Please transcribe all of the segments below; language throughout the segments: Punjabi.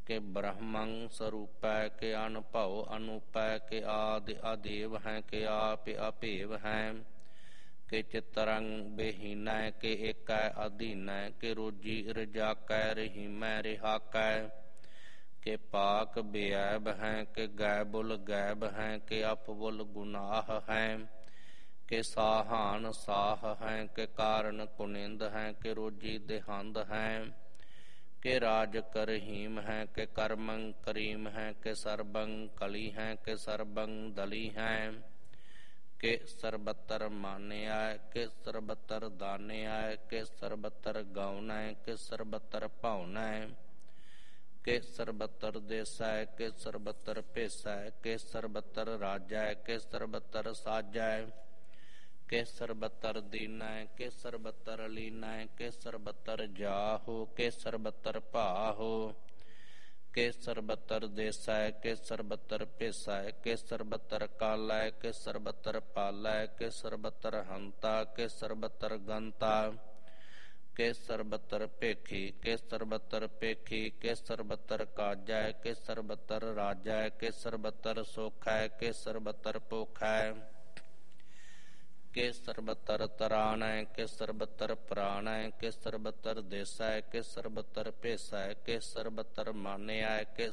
के ब्रह्मं स्वरूपै के अनुभव अनूपै के आदि अदेव हैं के आप अपेव हैं के चितरंग बेहीनै के एकै अधीनै के रोजी रजाकै रहीमै रिहाकै के पाक बेऐब हैं के गैबुल गैब हैं के अपबुल गुनाह हैं के साहान साह हैं के कारण कुनिंद हैं के रोजी देहांद हैं के राज करहीम हैं के कर्मं करीम हैं के सरबंग कली हैं के सरबंग दली हैं के सरबत्तर माने आय के सरबत्तर दाने आय के सरबत्तर गौन के सरबत्तर पौन के सरबत्तर देसाय के सरबत्तर पेसाय के सरबत्तर राजाय के सरबत्तर साजाय के सरबत्तर दीनाय के सरबत्तर लीनाय के सरबत्तर जाहो के सरबत्तर पाहो के सरबत्तर देसाय के सरबत्तर पेसाय के सरबत्तर कालाय के सरबत्तर पालाय के सरबत्तर हंता के सरबत्तर गंता के सरबत्तर पेखी के सरबत्तर पेखी के सरबत्तर काजाय के सरबत्तर राजाय के सरबत्तर सोखाय के सरबत्तर पोखाय के सरबत्तर तराणय के सरबत्तर प्राणय के सरबत्तर देसाय के सरबत्तर पेसाय के सरबत्तर मान्याय के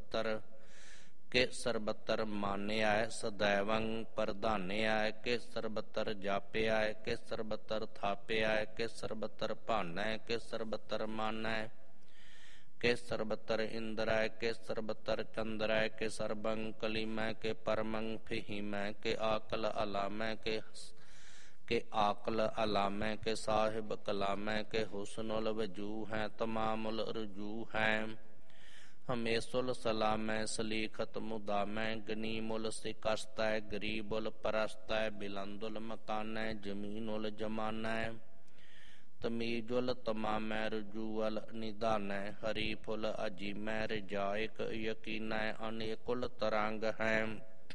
सरबत्तर मान्याय सदैवं प्रधान्याय के सरबत्तर जाप्याय के सरबत्तर थाप्याय के सरबत्तर भानय के सरबत्तर मानय के सरबत्तर इंद्राय के सरबत्तर चंद्राय के सरबंग कलीमय के परमंग फिहीमय के आकल अलामय के आकल अलामय के साहिब कलामय के हुस्नुल वजू हैं तमामुल रुजू हैं हमेशुल सलामय सलीखत मुदामय गनीमुल सिकस्तय गरीबुल परस्तय बिलंदुल मकानय जमीनुल जमानय तमीजुल तमामय रुजूअल निदानय हरीफुल अजीमय रिजायक यकीनय अनेकुल तरंग हैं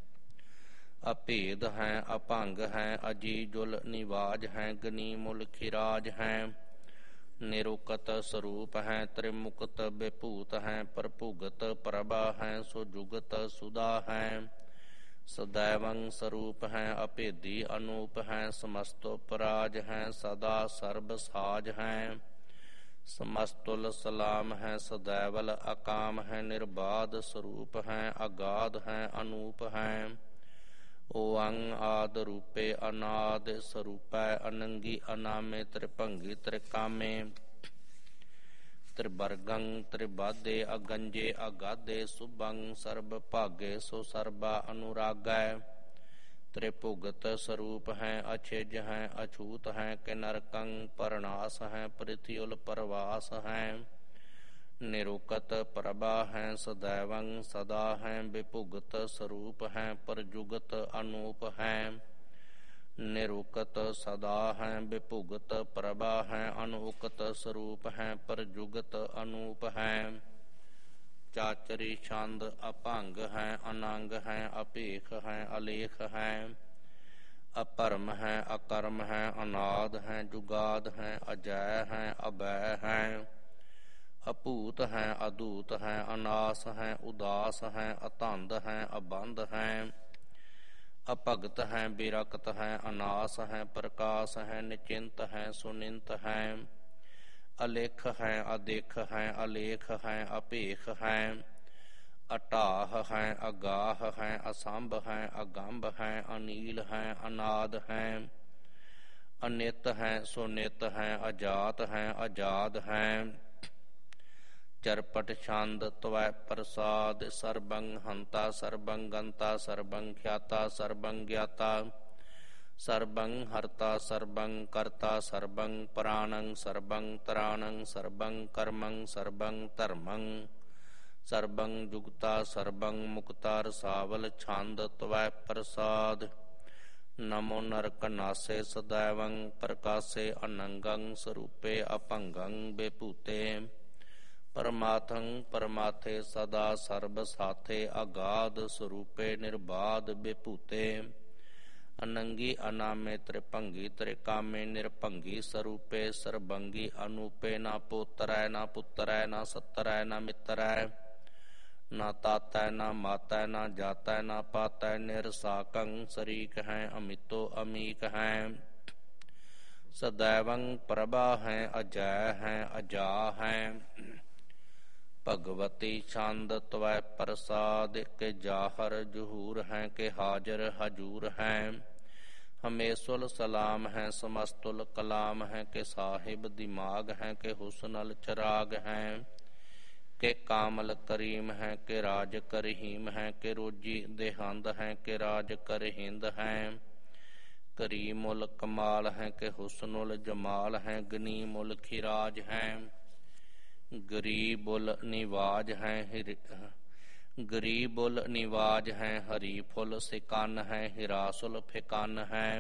अभेद हैं अभंग हैं अजीजुल निवाज हैं गनीमुल खिराज हैं निरुकत स्वरूप हैं त्रिमुक्त विभूत हैं प्रभुगत प्रभा हैं सुजुगत सुधा हैं सदैवं स्वरूप हैं अभेदी अनूप हैं समस्तोपराज हैं सदा सर्ब साज हैं समस्तुल सलाम हैं सदैवल अकाम हैं निर्बाध स्वरूप हैं अगाध हैं अनूप हैं ओअंग आद रूपे अनाद स्वरूपै अनंगी अनामे त्रिभंगी त्रिकामे त्रिवर्गं त्रिबाधे अगंजे अगाधे सुभंग सर्व भागे सो सर्वा अनुरागै त्रिभुगत स्वरूप हैं अछेज हैं अछूत हैं के नरकं परनाश हैं पृथ्वीउल परवास हैं निरुकत प्रभा हैं सदैवं सदा हैं विभुगत स्वरूप हैं परजुगत अनूप हैं निरुकत सदा हैं विभुगत प्रभा हैं अनूकत स्वरूप हैं परजुगत अनूप हैं चाचरी छंद अभंग हैं अनंग हैं अपेख हैं अलेख हैं अपरम हैं अकर्म हैं अनाद हैं जुगाद हैं अजय हैं अभय हैं अपूत हैं अदूत हैं अनास हैं उदास हैं अतंद हैं अबंध हैं अपगत हैं विरक्त हैं अनास हैं प्रकाश हैं निचिंत हैं सुनिंत हैं अलेख हैं अदेख हैं अलेख हैं अपेख हैं अटाह हैं अगाह हैं असंभ हैं अगंभ हैं अनील हैं अनाद हैं अनित हैं सुनित हैं अजात हैं अजाद हैं चरपट छंद त्वै प्रसाद सर्वं हंता सर्वं गंता सर्वं ख्याता सर्वं ज्ञाता सर्वं हर्ता सर्वं कर्ता सर्वं प्राणं सर्वं त्राणं सर्वं कर्मं सर्वं धर्मं सर्वं जुगता सर्वं मुक्ता रसावल छंद त्वै प्रसाद नमो नरक नासे सदैवं प्रकाशे अनंगं स्वरूपे अपंगं विभूते परमाथं परमाथे सदा सर्ब साथे अगाध स्वरूपे निर्बाध विभूते अनंगी अनामे त्रिभंगी त्रिकामे निरभंगी स्वरूपे सर्वंगी अनूपे न पोतरै न पुत्रै न सत्तरै न मित्रै ਨਾ ਤਾਤੈ ਨਾ ਮਾਤੈ ਨਾ ਜਾਤੈ ਨਾ ਪਾਤੈ ਨਿਰਸਾਕੰ ਸਰੀਕ ਹੈ ਅਮਿਤੋ ਅਮੀਕ ਹੈ ਸदैवं ਪ੍ਰਭਾ ਹੈ ਅਜੈ ਹੈ ਅਜਾ ਹੈ ਭਗਵਤੀ ਛੰਦ ਤਵੈ ਪ੍ਰਸਾਦ ਕੇ ਜਾਹਰ ਜਹੂਰ ਹੈ ਕੇ ਹਾਜ਼ਰ ਹਜੂਰ ਹੈ ਹਮੇਸ਼ੁਲ ਸਲਾਮ ਹੈ ਸਮਸਤੁਲ ਕਲਾਮ ਹੈ ਕਿ ਸਾਹਿਬ ਦਿਮਾਗ ਹੈ ਕਿ ਹੁਸਨਲ ਚਰਾਗ ਹੈ ਕਿ ਕਾਮਲ ਕਰੀਮ ਹੈ ਕਿ ਰਾਜ ਕਰਹੀਮ ਹੈ ਕਿ ਰੋਜੀ ਦੇਹੰਦ ਹੈ ਕਿ ਰਾਜ ਕਰਹਿੰਦ ਹੈ ਕਰੀਮੁਲ ਕਮਾਲ ਹੈ ਕਿ ਹੁਸਨੁਲ ਜਮਾਲ ਹੈ ਗਨੀਮੁਲ ਖਿਰਾਜ ਹੈ ਗਰੀਬੁਲ ਨਿਵਾਜ ਹੈ ਗਰੀਬੁਲ ਨਿਵਾਜ ਹੈ ਹਰੀਫੁਲ ਸਿਕਨ ਹੈ ਹਿਰਾਸੁਲ ਫਿਕਨ ਹੈ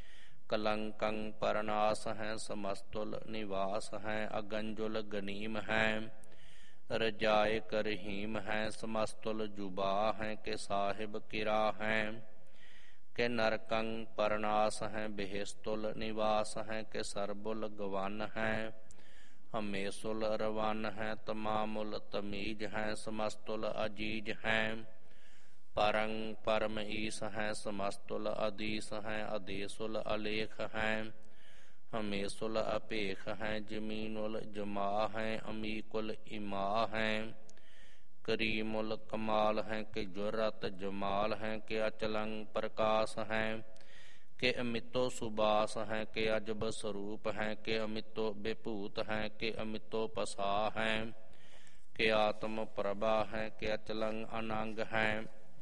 ਕਲੰਕੰ ਪਰਨਾਸ ਹੈ ਸਮਸਤੁਲ ਨਿਵਾਸ ਹੈ ਅਗੰਜੁਲ ਗਨੀਮ ਹੈ ਰਜਾਏ ਕਰਹੀਮ ਹੈ ਸਮਸਤੁਲ ਜੁਬਾ ਹੈ ਕਿ ਸਾਹਿਬ ਕਿਰਾ ਹੈ ਕਿ ਨਰਕੰ ਪਰਨਾਸ ਹੈ ਬਿਹਿਸਤੁਲ ਨਿਵਾਸ ਹੈ ਕਿ ਸਰਬੁਲ ਗਵਨ ਹੈ ਹਮੇਸ਼ੁਲ ਰਵਨ ਹੈ ਤਮਾਮੁਲ ਤਮੀਜ ਹੈ ਸਮਸਤੁਲ ਅਜੀਜ ਹੈ ਪਰੰ ਪਰਮ ਈਸ ਹੈ ਸਮਸਤੁਲ ਅਦੀਸ ਹੈ ਅਦੇਸੁਲ ਅਲੇਖ ਹੈ ਹਮੇਸ਼ੁਲ ਅਪੇਖ ਹੈ ਜਮੀਨੁਲ ਜਮਾ ਹੈ ਅਮੀਕੁਲ ਇਮਾ ਹੈ ਕਰੀਮੁਲ ਕਮਾਲ ਹੈ ਕਿ ਜੁਰਤ ਜਮਾਲ ਹੈ ਕਿ ਅਚਲੰ ਪ੍ਰਕਾਸ਼ ਹੈ ਕਿ ਅਮਿਤੋ ਸੁਬਾਸ ਹੈ ਕਿ ਅਜਬ ਸਰੂਪ ਹੈ ਕਿ ਅਮਿਤੋ ਵਿਭੂਤ ਹੈ ਕਿ ਅਮਿਤੋ ਪਸਾ ਹੈ ਕਿ ਆਤਮ ਪ੍ਰਭਾ ਹੈ ਕਿ ਅਚਲੰ ਅਨੰਗ ਹੈ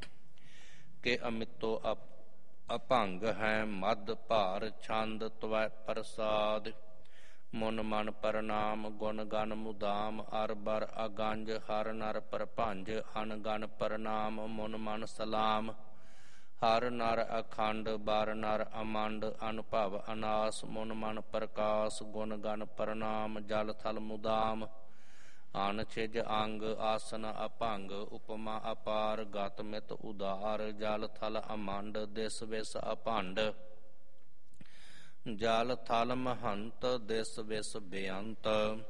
ਕਿ ਅਮਿਤੋ ਅਭੰਗ ਹੈ ਮਦ ਭਾਰ ਛੰਦ ਤਵੈ ਪ੍ਰਸਾਦ ਮੁਨ ਮਨ ਪ੍ਰਣਾਮ ਗੁਣ ਗਨ ਮੁਦਾਮ ਅਰ ਬਰ ਅਗੰਜ ਹਰ ਨਰ ਪ੍ਰਭੰਜ ਅਨਗਨ ਪ੍ਰਣਾਮ ਮੁਨ ਮਨ ਸਲਾਮ ਹਰ ਨਰ ਅਖੰਡ ਬਰ ਨਰ ਅਮੰਡ ਅਨੁਭਵ ਅਨਾਸ ਮੁਨ ਮਨ ਪ੍ਰਕਾਸ਼ ਗੁਣ ਗਨ ਪ੍ਰਣਾਮ ਜਲ ਥਲ ਮੁਦਾਮ ਅਨ ਛਿਜ ਅੰਗ ਆਸਨ ਅਭੰਗ ਉਪਮਾ ਅਪਾਰ ਗਤ ਮਿਤ ਉਦਾਰ ਜਲ ਥਲ ਅਮੰਡ ਦਿਸ ਵਿਸ ਅਭੰਡ ਜਲ ਥਲ ਮਹੰਤ ਦਿਸ ਵਿਸ ਬੇਅੰਤ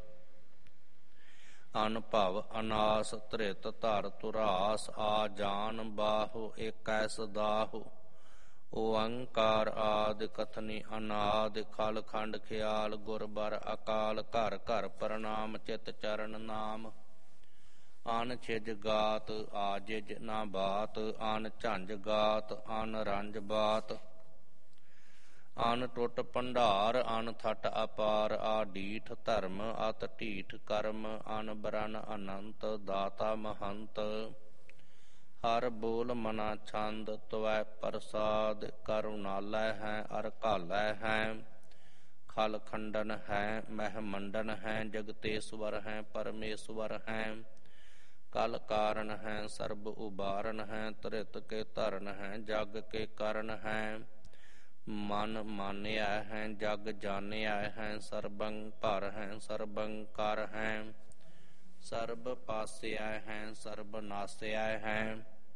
ਅਨਭਵ ਅਨਾਸ ਧ੍ਰਿਤ ਧਰ ਧੁਰਾਸ ਆ ਜਾਨ ਬਾਹੋ ਏਕੈ ਸਦਾਹੋ ਓੰਕਾਰ ਆਦਿ ਕਥਨੀ ਅਨਾਦ ਖਲ ਖੰਡ ਖਿਆਲ ਗੁਰ ਬਰ ਅਕਾਲ ਘਰ ਘਰ ਪ੍ਰਣਾਮ ਚਿਤ ਚਰਨ ਨਾਮ ਅਨ ਛਿਜ ਗਾਤ ਆਜਿਜ ਨਾ ਬਾਤ ਅਨ ਝੰਜ ਗਾਤ ਅਨ ਰੰਜ ਬਾਤ ਅਨ ਟੁੱਟ ਭੰਡਾਰ ਅਨ ਥਟ ਅਪਾਰ ਆ ਡੀਠ ਧਰਮ ਅਤ ਢੀਠ ਕਰਮ ਅਨ ਬਰਨ ਅਨੰਤ ਦਾਤਾ ਮਹੰਤ ਹਰ ਬੋਲ ਮਨਾ ਛੰਦ ਤਵੈ ਪ੍ਰਸਾਦ ਕਰੁਣਾਲੈ ਹੈ ਅਰ ਘਾਲੈ ਹੈ ਖਲ ਖੰਡਨ ਹੈ ਮਹਿ ਮੰਡਨ ਹੈ ਜਗਤੇਸ਼ਵਰ ਹੈ ਪਰਮੇਸ਼ਵਰ ਹੈ ਕਲ ਕਾਰਨ ਹੈ ਸਰਬ ਉਬਾਰਨ ਹੈ ਧ੍ਰਿਤ ਕੇ ਧਰਨ ਹੈ ਜਗ ਕੇ ਕਰਨ ਹੈ ਮਨ ਮਾਨਿਆ ਹੈ ਜਗ ਜਾਣਿਆ ਹੈ ਸਰਬੰ ਭਰ ਹੈ ਸਰਬੰ ਕਰ ਹੈ ਸਰਬ ਪਾਸਿਆ ਹੈ ਸਰਬ ਨਾਸਿਆ ਹੈ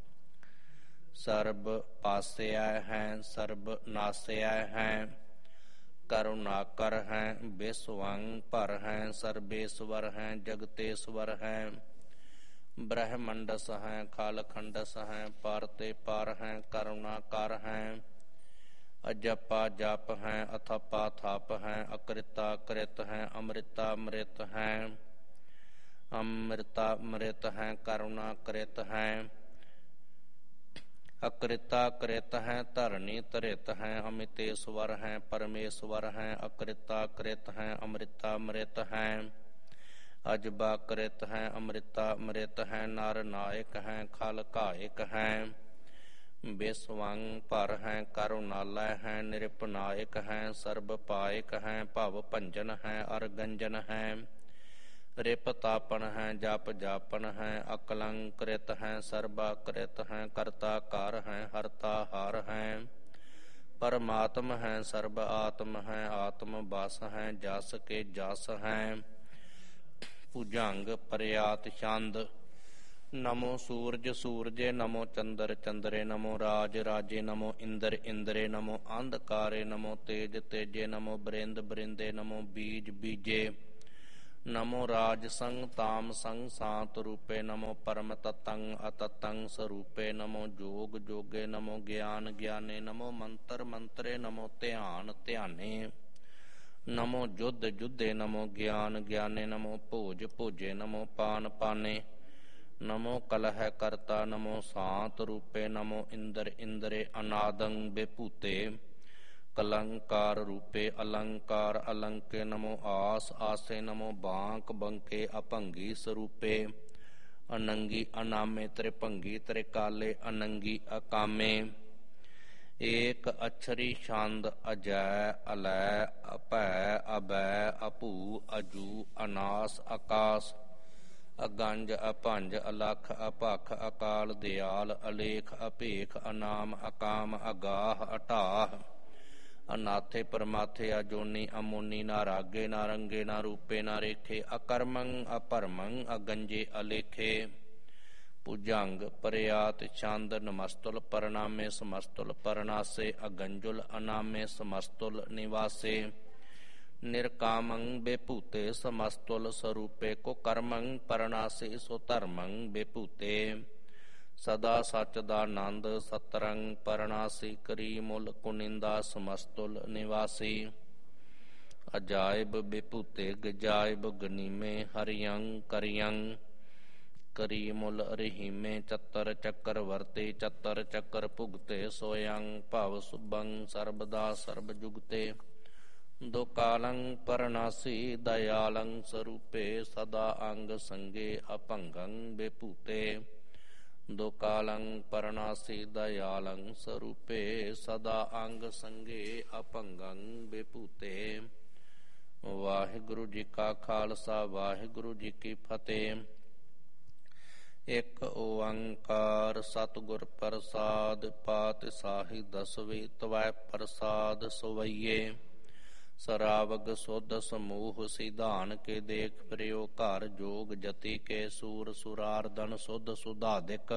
ਸਰਬ ਪਾਸਿਆ ਹੈ ਸਰਬ ਨਾਸਿਆ ਹੈ ਕਰੁਣਾਕਰ ਹੈ ਵਿਸਵੰ ਭਰ ਹੈ ਸਰਬੇਸ਼ਵਰ ਹੈ ਜਗਤੇਸ਼ਵਰ ਹੈ ਬ੍ਰਹਮੰਡਸ ਹੈ ਖਲ ਖੰਡਸ ਹੈ ਪਰ ਤੇ ਪਰ ਹੈ ਕਰੁਣਾ ਕਰ ਹੈ ਅਜਪਾ ਜਪ ਹੈ ਅਥਪਾ ਥਪ ਹੈ ਅਕ੍ਰਿਤਾ ਕ੍ਰਿਤ ਹੈ ਅੰਮ੍ਰਿਤਾ ਅੰਮ੍ਰਿਤ ਹੈ ਅੰਮ੍ਰਿਤਾ ਅੰਮ੍ਰਿਤ ਹੈ ਕਰੁਣਾ ਕ੍ਰਿਤ ਹੈ ਅਕ੍ਰਿਤਾ ਕ੍ਰਿਤ ਹੈ ਧਰਨੀ ਧਰਿਤ ਹੈ ਅਮਿਤੇਸ਼ਵਰ ਹੈ ਪਰਮੇਸ਼ਵਰ ਹੈ ਅਕ੍ਰਿਤਾ ਕ੍ਰਿਤ ਹੈ ਅੰਮ੍ਰਿਤਾ ਅੰਮ੍ਰਿਤ ਹੈ ਅਜਬਾ ਕ੍ਰਿਤ ਹੈ ਅੰਮ੍ਰਿਤਾ ਅੰਮ੍ਰਿਤ ਹੈ ਨਰ ਨਾਇਕ ਹੈ ਖਲ ਘਾਇਕ ਹੈ ਵਿਸਵੰ ਭਰ ਹੈ ਕਰੁਣਾਲੈ ਹੈ ਨਿਰਪਨਾਇਕ ਹੈ ਸਰਬ ਪਾਇਕ ਹੈ ਭਵ ਭੰਜਨ ਹੈ ਅਰ ਗੰਜਨ ਹੈ ਰਿਪ ਤਾਪਨ ਹੈ ਜਪ ਜਾਪਨ ਹੈ ਅਕਲੰਕ੍ਰਿਤ ਹੈ ਸਰਬਾ ਕ੍ਰਿਤ ਹੈ ਕਰਤਾ ਕਰ ਹੈ ਹਰਤਾ ਹਰ ਹੈ ਪਰਮਾਤਮ ਹੈ ਸਰਬ ਆਤਮ ਹੈ ਆਤਮ ਬਸ ਹੈ ਜਸ ਕੇ ਜਸ ਹੈ ਭੁਜੰਗ ਪ੍ਰਿਆਤ ਛੰਦ ਨਮੋ ਸੂਰਜ ਸੂਰਜੇ ਨਮੋ ਚੰਦਰ ਚੰਦਰੇ ਨਮੋ ਰਾਜ ਰਾਜੇ ਨਮੋ ਇੰਦਰ ਇੰਦਰੇ ਨਮੋ ਅੰਧਕਾਰੇ ਨਮੋ ਤੇਜ ਤੇਜੇ ਨਮੋ ਬ੍ਰਿੰਦ ਬ੍ਰਿੰਦੇ ਨਮੋ ਬੀਜ ਬੀਜੇ ਨਮੋ ਰਾਜ ਸੰਗ ਤਾਮ ਸੰਗ ਸਾਤ ਰੂਪੇ ਨਮੋ ਪਰਮ ਤਤੰ ਅਤਤੰ ਸਰੂਪੇ ਨਮੋ ਜੋਗ ਜੋਗੇ ਨਮੋ ਗਿਆਨ ਗਿਆਨੇ ਨਮੋ ਮੰਤਰ ਮੰਤਰੇ ਨਮੋ ਧਿਆਨ ਧਿਆਨੇ ਨਮੋ ਜੁਧ ਜੁਧੇ ਨਮੋ ਗਿਆਨ ਗਿਆਨੇ ਨਮੋ ਭੋਜ ਭੋਜੇ ਨਮੋ ਪਾਨ ਪਾਨੇ ਨਮੋ ਕਲਹ ਕਰਤਾ ਨਮੋ ਸਾਤ ਰੂਪੇ ਨਮੋ ਇੰਦਰ ਇੰਦਰੇ ਅਨਾਦੰ ਬੇਭੂਤੇ ਕਲੰਕਾਰ ਰੂਪੇ ਅਲੰਕਾਰ ਅਲੰਕੇ ਨਮੋ ਆਸ ਆਸੇ ਨਮੋ ਬਾਂਕ ਬੰਕੇ ਅਭੰਗੀ ਸਰੂਪੇ ਅਨੰਗੀ ਅਨਾਮੇ ਤ੍ਰਿਭੰਗੀ ਤ੍ਰਿਕਾਲੇ ਅਨੰਗੀ ਅਕਾਮੇ ਏਕ ਅਛਰੀ ਛੰਦ ਅਜੈ ਅਲੈ ਅਭੈ ਅਬੈ ਅਭੂ ਅਜੂ ਅਨਾਸ ਆਕਾਸ ਅਗੰਜ ਅਭੰਜ ਅਲਖ ਅਭਖ ਅਕਾਲ ਦਿਆਲ ਅਲੇਖ ਅਭੇਖ ਅਨਾਮ ਅਕਾਮ ਅਗਾਹ ਅਟਾਹ ਅਨਾਥੇ ਪਰਮਾਥੇ ਅਜੋਨੀ ਅਮੋਨੀ ਨਾ ਰਾਗੇ ਨਾ ਰੰਗੇ ਨਾ ਰੂਪੇ ਨਾ ਰੇਖੇ ਅਕਰਮੰ ਅਪਰਮੰ ਅਗੰਜੇ ਅਲੇਖੇ ਭੁਜੰਗ ਪਰਿਆਤ ਛੰਦ ਨਮਸਤੁਲ ਪਰਨਾਮੇ ਸਮਸਤੁਲ ਪਰਨਾਸੇ ਅਗੰਜੁਲ ਅਨਾਮੇ ਸਮਸਤੁਲ ਨਿਵਾਸੇ ਨਿਰਕਾਮੰ ਬੇਭੂਤੇ ਸਮਸਤੁਲ ਸਰੂਪੇ ਕੋ ਕਰਮੰ ਪਰਨਾਸੇ ਸੋ ਧਰਮੰ ਬੇਭੂਤੇ ਸਦਾ ਸਚ ਦਾ ਆਨੰਦ ਸਤਰੰਗ ਪਰਨਾਸੀ ਕਰੀ ਮੁਲ ਕੁਨਿੰਦਾ ਸਮਸਤੁਲ ਨਿਵਾਸੀ ਅਜਾਇਬ ਬੇਭੂਤੇ ਗਜਾਇਬ ਗਨੀਮੇ ਹਰਿਯੰ ਕਰਿਯੰ ਕਰੀ ਮੁਲ ਰਹੀਮੇ ਚੱਤਰ ਚੱਕਰ ਵਰਤੇ ਚੱਤਰ ਚੱਕਰ ਭੁਗਤੇ ਸੋਯੰ ਭਵ ਸੁਭੰ ਸਰਬਦਾ ਸਰਬ ਜੁਗਤੇ ਦੋ ਕਾਲੰ ਪਰਨਾਸੀ ਦਇਆਲੰ ਸਰੂਪੇ ਸਦਾ ਅੰਗ ਸੰਗੇ ਅਭੰਗੰ ਬੇਭੂਤੇ ਦੋ ਕਾਲੰ ਪਰਨਾਸੀ ਦਇਆਲੰ ਸਰੂਪੇ ਸਦਾ ਅੰਗ ਸੰਗੇ ਅਭੰਗੰ ਬੇਭੂਤੇ। ਵਾਹਿਗੁਰੂ ਜੀ ਕਾ ਖਾਲਸਾ ਵਾਹਿਗੁਰੂ ਜੀ ਕੀ ਫਤਿਹ। ਇੱਕ ਓੰਕਾਰ ਸਤਿਗੁਰ ਪ੍ਰਸਾਦਿ ਪਾਤਿਸ਼ਾਹੀ ਦਸਵੇਂ ਤਵੈ ਪ੍ਰਸਾਦਿ ਸਵਈਏ। ਸਰਾਵਗ ਸੁਧ ਸਮੂਹ ਸਿਧਾਨ ਕੇ ਦੇਖ ਪ੍ਰਿਯੋ ਘਰ ਜੋਗ ਜਤੀ ਕੇ ਸੂਰ ਸੁਰਾਰਦਨ ਸੁਧ ਸੁਧਾਦਿਕ।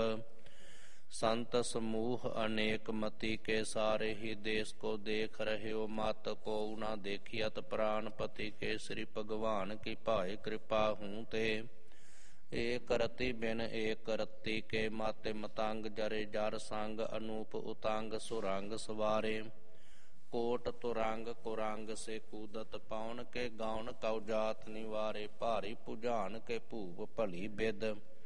ਸੰਤ ਸਮੂਹ ਅਨੇਕ ਮਤੀ ਕੇ ਸਾਰੇ ਹੀ ਦੇਸ ਕੋ ਦੇਖ ਰਹਿਓ ਮਤ ਕੋ ਨਾ ਦੇਖਿਅਤ ਪ੍ਰਾਨਪਤੀ ਕੇ ਸ੍ਰੀ ਭਗਵਾਨ ਕੀ ਭਾਏ ਕਿਰਪਾ ਹੂੰ ਤੇ। ਏਕ ਰਤੀ ਬਿਨ ਏਕ ਰਤੀ ਕੇ ਮਾਤੇ ਮਤੰਗ ਜਰੇ ਜਰ ਸੰਗ ਅਨੂਪ ਉਤੰਗ ਸੁਰੰਗ ਸਵਾਰੇ। ਕੋਟ ਤੁਰੰਗ ਕੁਰੰਗ ਸੇ ਕੂਦਤ ਪਾਉਣ ਕੇ ਗਾਉਣ ਕਉ ਜਾਤ ਨਿਵਾਰੇ। ਭਾਰੀ ਭੁਜਾਨ ਕੇ ਭੂਪ ਭਲੀ ਬਿਦ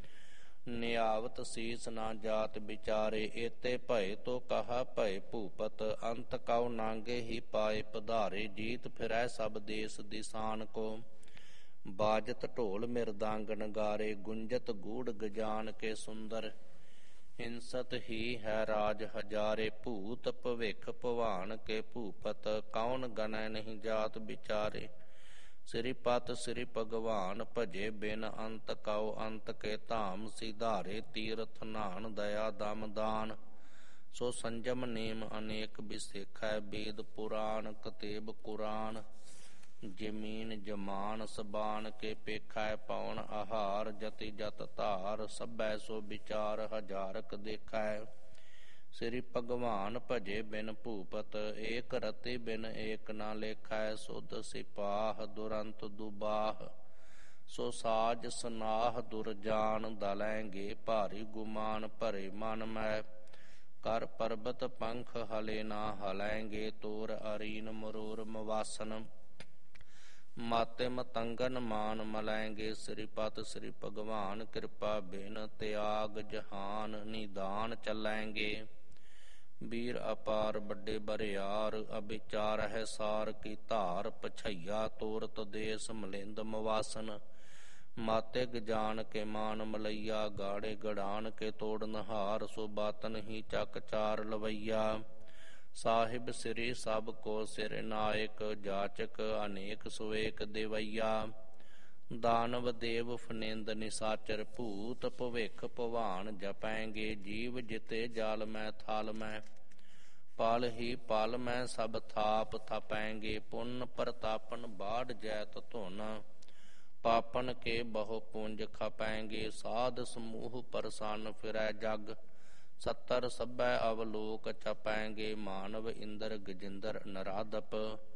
ਨਿਆਵਤ ਸੀਸ ਨਾ ਜਾਤ ਵਿਚਾਰੇ। ਏਤੇ ਭਏ ਤੋ ਕਹਾ ਭਏ ਭੂਪਤ ਅੰਤ ਕਉ ਨਾਂਗੇ ਹੀ ਪਾਏ ਪਧਾਰੇ। ਜੀਤ ਫਿਰੈ ਸਭ ਦੇਸ ਦਿਸਾਨ ਕੋ ਬਾਜਤ ਢੋਲ ਮਿਰਦਾਂਗ ਨਗਾਰੇ। ਗੁੰਜਤ ਗੂੜ ਗਜਾਨ ਕੇ ਸੁੰਦਰ ਹਿੰਸਤ ਹੀ ਹੈ ਰਾਜ ਹਜ਼ਾਰੇ। ਭੂਤ ਭਵਿਖ ਭਵਾਨ ਕੇ ਭੂਪਤ ਕੌਣ ਗਨੈ ਨਹੀਂ ਜਾਤ ਵਿਚਾਰੇ। ਸ੍ਰੀ ਪਤ ਸ੍ਰੀ ਭਗਵਾਨ ਭਜੇ ਬਿਨ ਅੰਤ ਕਉ ਅੰਤ ਕੇ ਧਾਮ ਸਿਧਾਰੇ। ਤੀਰਥ ਨਾਨ ਦਇਆ ਦਮ ਦਾਨ ਸੋ ਸੰਜਮ ਨੇਮ ਅਨੇਕ ਬਿਸੇਖੈ। ਵੇਦ ਪੁਰਾਣ ਕਤੇਬ ਕੁਰਾਨ ਜਮੀਨ ਜਮਾਨ ਸਬਾਨ ਕੇ ਪੇਖੈ। ਪਾਉਣ ਆਹਾਰ ਜਤੀ ਜਤ ਧਾਰ ਸਭੈ ਸੋ ਵਿਚਾਰ ਹਜ਼ਾਰਕ ਦੇਖੈ। ਸ੍ਰੀ ਭਗਵਾਨ ਭਜੇ ਬਿਨ ਭੂਪਤ ਏਕ ਰਤੀ ਬਿਨ ਏਕ ਨਾ ਲੇਖੈ। ਸੁਧ ਸਿਪਾਹ ਦੁਰੰਤ ਦੁਬਾਹ ਸੋ ਸਾਜ ਸਨਾਹ ਦੁਰਜਾਨ। ਦਲੈਂਗੇ ਭਾਰੀ ਗੁਮਾਨ ਭਰੇ ਮਨ ਮੈ ਕਰ ਪਰਬਤ ਪੰਖ ਹਲੇ ਨਾ ਹਲੈਂਗੇ। ਤੋਰ ਅਰੀਨ ਮਰੋਰ ਮਵਾਸਨ ਮਾਤੇ ਮਤੰਗਨ ਮਾਨ ਮਲੈਂਗੇ। ਸ੍ਰੀ ਪਤ ਸ੍ਰੀ ਭਗਵਾਨ ਕਿਰਪਾ ਬਿਨ ਤਿਆਗ ਜਹਾਨ ਨਿਦਾਨ ਚੱਲੈਂਗੇ। ਵੀਰ ਅਪਾਰ ਵੱਡੇ ਬਰਿਆਰ ਅਬਿਚਾਰ ਹੈ ਸਾਰ ਕੀ ਧਾਰ। ਪਛਈਆ ਤੋਰਤ ਦੇਸ ਮਲਿੰਦ ਮਵਾਸਨ ਮਾਤੇ ਗਜਾਨ ਕੇ ਮਾਨ ਮਲਈਆ। ਗਾੜੇ ਗੜਾਨ ਕੇ ਤੋੜ ਨਹਾਰ ਸੋ ਬਾਤਨ ਹੀ ਚੱਕ ਚਾਰ ਲਵਈਆ। ਸਾਹਿਬ ਸ੍ਰੀ ਸਭ ਕੋ ਸਿਰ ਨਾਇਕ ਜਾਚਕ ਅਨੇਕ ਸੁਏਕ ਦੇਵਈਆ। ਦਾਨਵ ਦੇਵ ਫਨਿੰਦ ਨਿਸਾਚਰ ਭੂਤ ਭਵਿਖ ਭਵਾਨ ਜਪੈਂਗੇ। ਜੀਵ ਜਿਤੇ ਜਾਲ ਮੈਂ ਥਾਲ ਮੈਂ ਪਲ ਹੀ ਪਲ ਮੈਂ ਸਭ ਥਾਪ ਥਪੈਂਗੇ। ਪੁੰਨ ਪ੍ਰਤਾਪਨ ਬਾੜ ਜੈਤ ਧੁਨ ਪਾਪਨ ਕੇ ਬਹੁ ਪੁੰਜ ਖਪੈਂਗੇ। ਸਾਧ ਸਮੂਹ ਪ੍ਰਸੰਨ ਫਿਰੈ ਜਗ ਸੱਤਰ ਸਭੈ ਅਵਲੋਕ ਚਪੈਂਗੇ। ਮਾਨਵ ਇੰਦਰ ਗਜਿੰਦਰ ਨਰਾਦਪ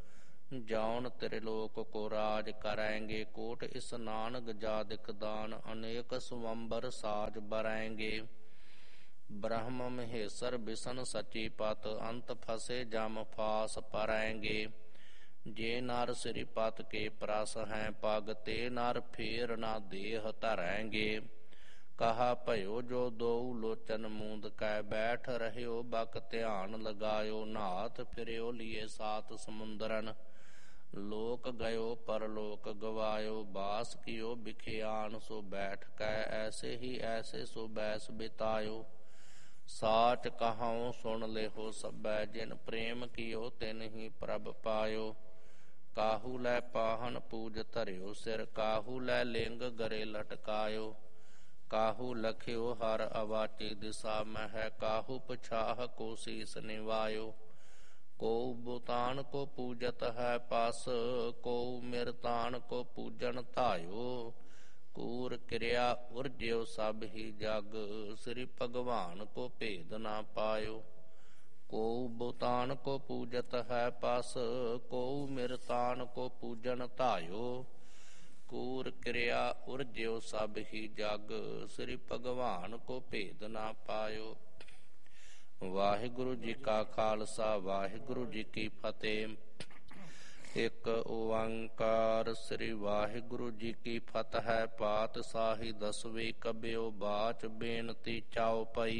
ਜਾਉਨ त्रिलोक को राज कराएंगे। कोट स्नान गजादिक दान अनेक स्वंबर साज बराएंगे। ब्रह्म महेश्वर विष्णु सची पत अंत फसे जम फास पराएंगे। जे नर श्रीपत के प्रस हैं पग ते नर फेर ना देह धराएंगे। कहा भयो जो दो लोचन मूंद कै बैठ रह्यो बक ध्यान लगायो। नाथ फिर्यो लिए सात समुंदरन लोक गयो परलोक गवायो। बास कियो बिखियान सो बैठ कै ऐसे ही ऐसे सो बैस बितायो। साच कहाऊं सुन लेहो सबै जिन प्रेम कियो तिन ही प्रभ पायो। काहू लै पाहन पूज धरियो सिर काहू लै लिंग गरे लटकायो। काहू लखियो हर अवाची दिशा मह काहू पछाह को शीस निवायो। को बुतान को पूजत है पास को मिरतान को पूजन धायो। कूर क्रिया उर्ज्यो सब ही जग श्री भगवान को भेद ना पायो। को बुतान को पूजत है पास को मिरतान को पूजन धायो। कूर क्रिया उर्ज्यो सब ही जग श्री भगवान को भेद ना पायो। वाहिगुरु जी का खालसा वाहिगुरु जी की फतेह। एक ओंकार श्री वाहिगुरु जी की फतह। पातशाही दसवीं कबियो बाच बेनती चाओ पई।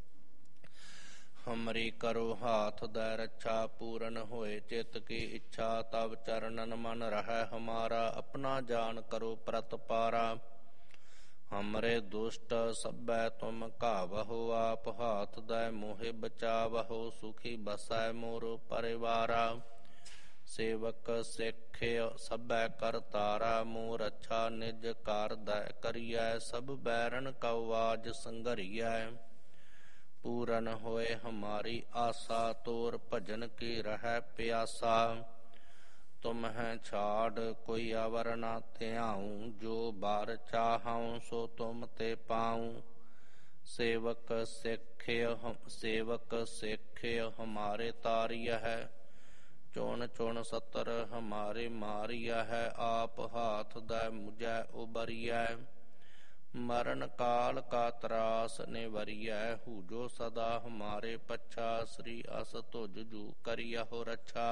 हमरी करो हाथ दै रक्षा पूरन होए चित की इच्छा। तब चरणन मन रह हमारा अपना जान करो प्रतपारा। हमरे दुष्ट सबै तुम कावहो आप हाथ दै मोहे बचावहो। सुखी बसै मोर परिवारा सेवक सिख सबै करतारा। मोर अच्छा निज कार दै करियै सब बैरन कौ आज संघरियै। पूरन होए हमारी आशा तोर भजन की रह प्यासा। तुम है छाड़ कोई अवर ना त्याऊं जो बार चाहूं सो तुम ते पाऊं। सेवक सिख हमारे तारिय है चुन चुन सतर हमारे मारिया है। आप हाथ दै मुझे उबरिया। मरण काल का त्रास निवरिया हूँ जो सदा हमारे पच्छा। श्री अस तुझ जू करिया हो रक्षा।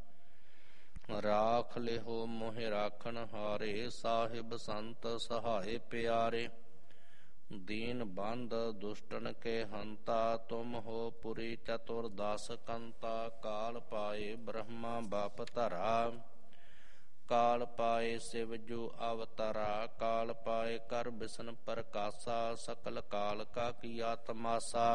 राख लिहो मोहि राखन हारे साहिब संत सहाय प्यारे। दीन बंद दुष्टन के हंता तुम हो पुरी चतुर्दश कंता। काल पाए ब्रह्मा बाप धरा काल पाए शिव जू अवतरा। काल पाए कर बिसन प्रकाशा सकल काल का किया तमाशा।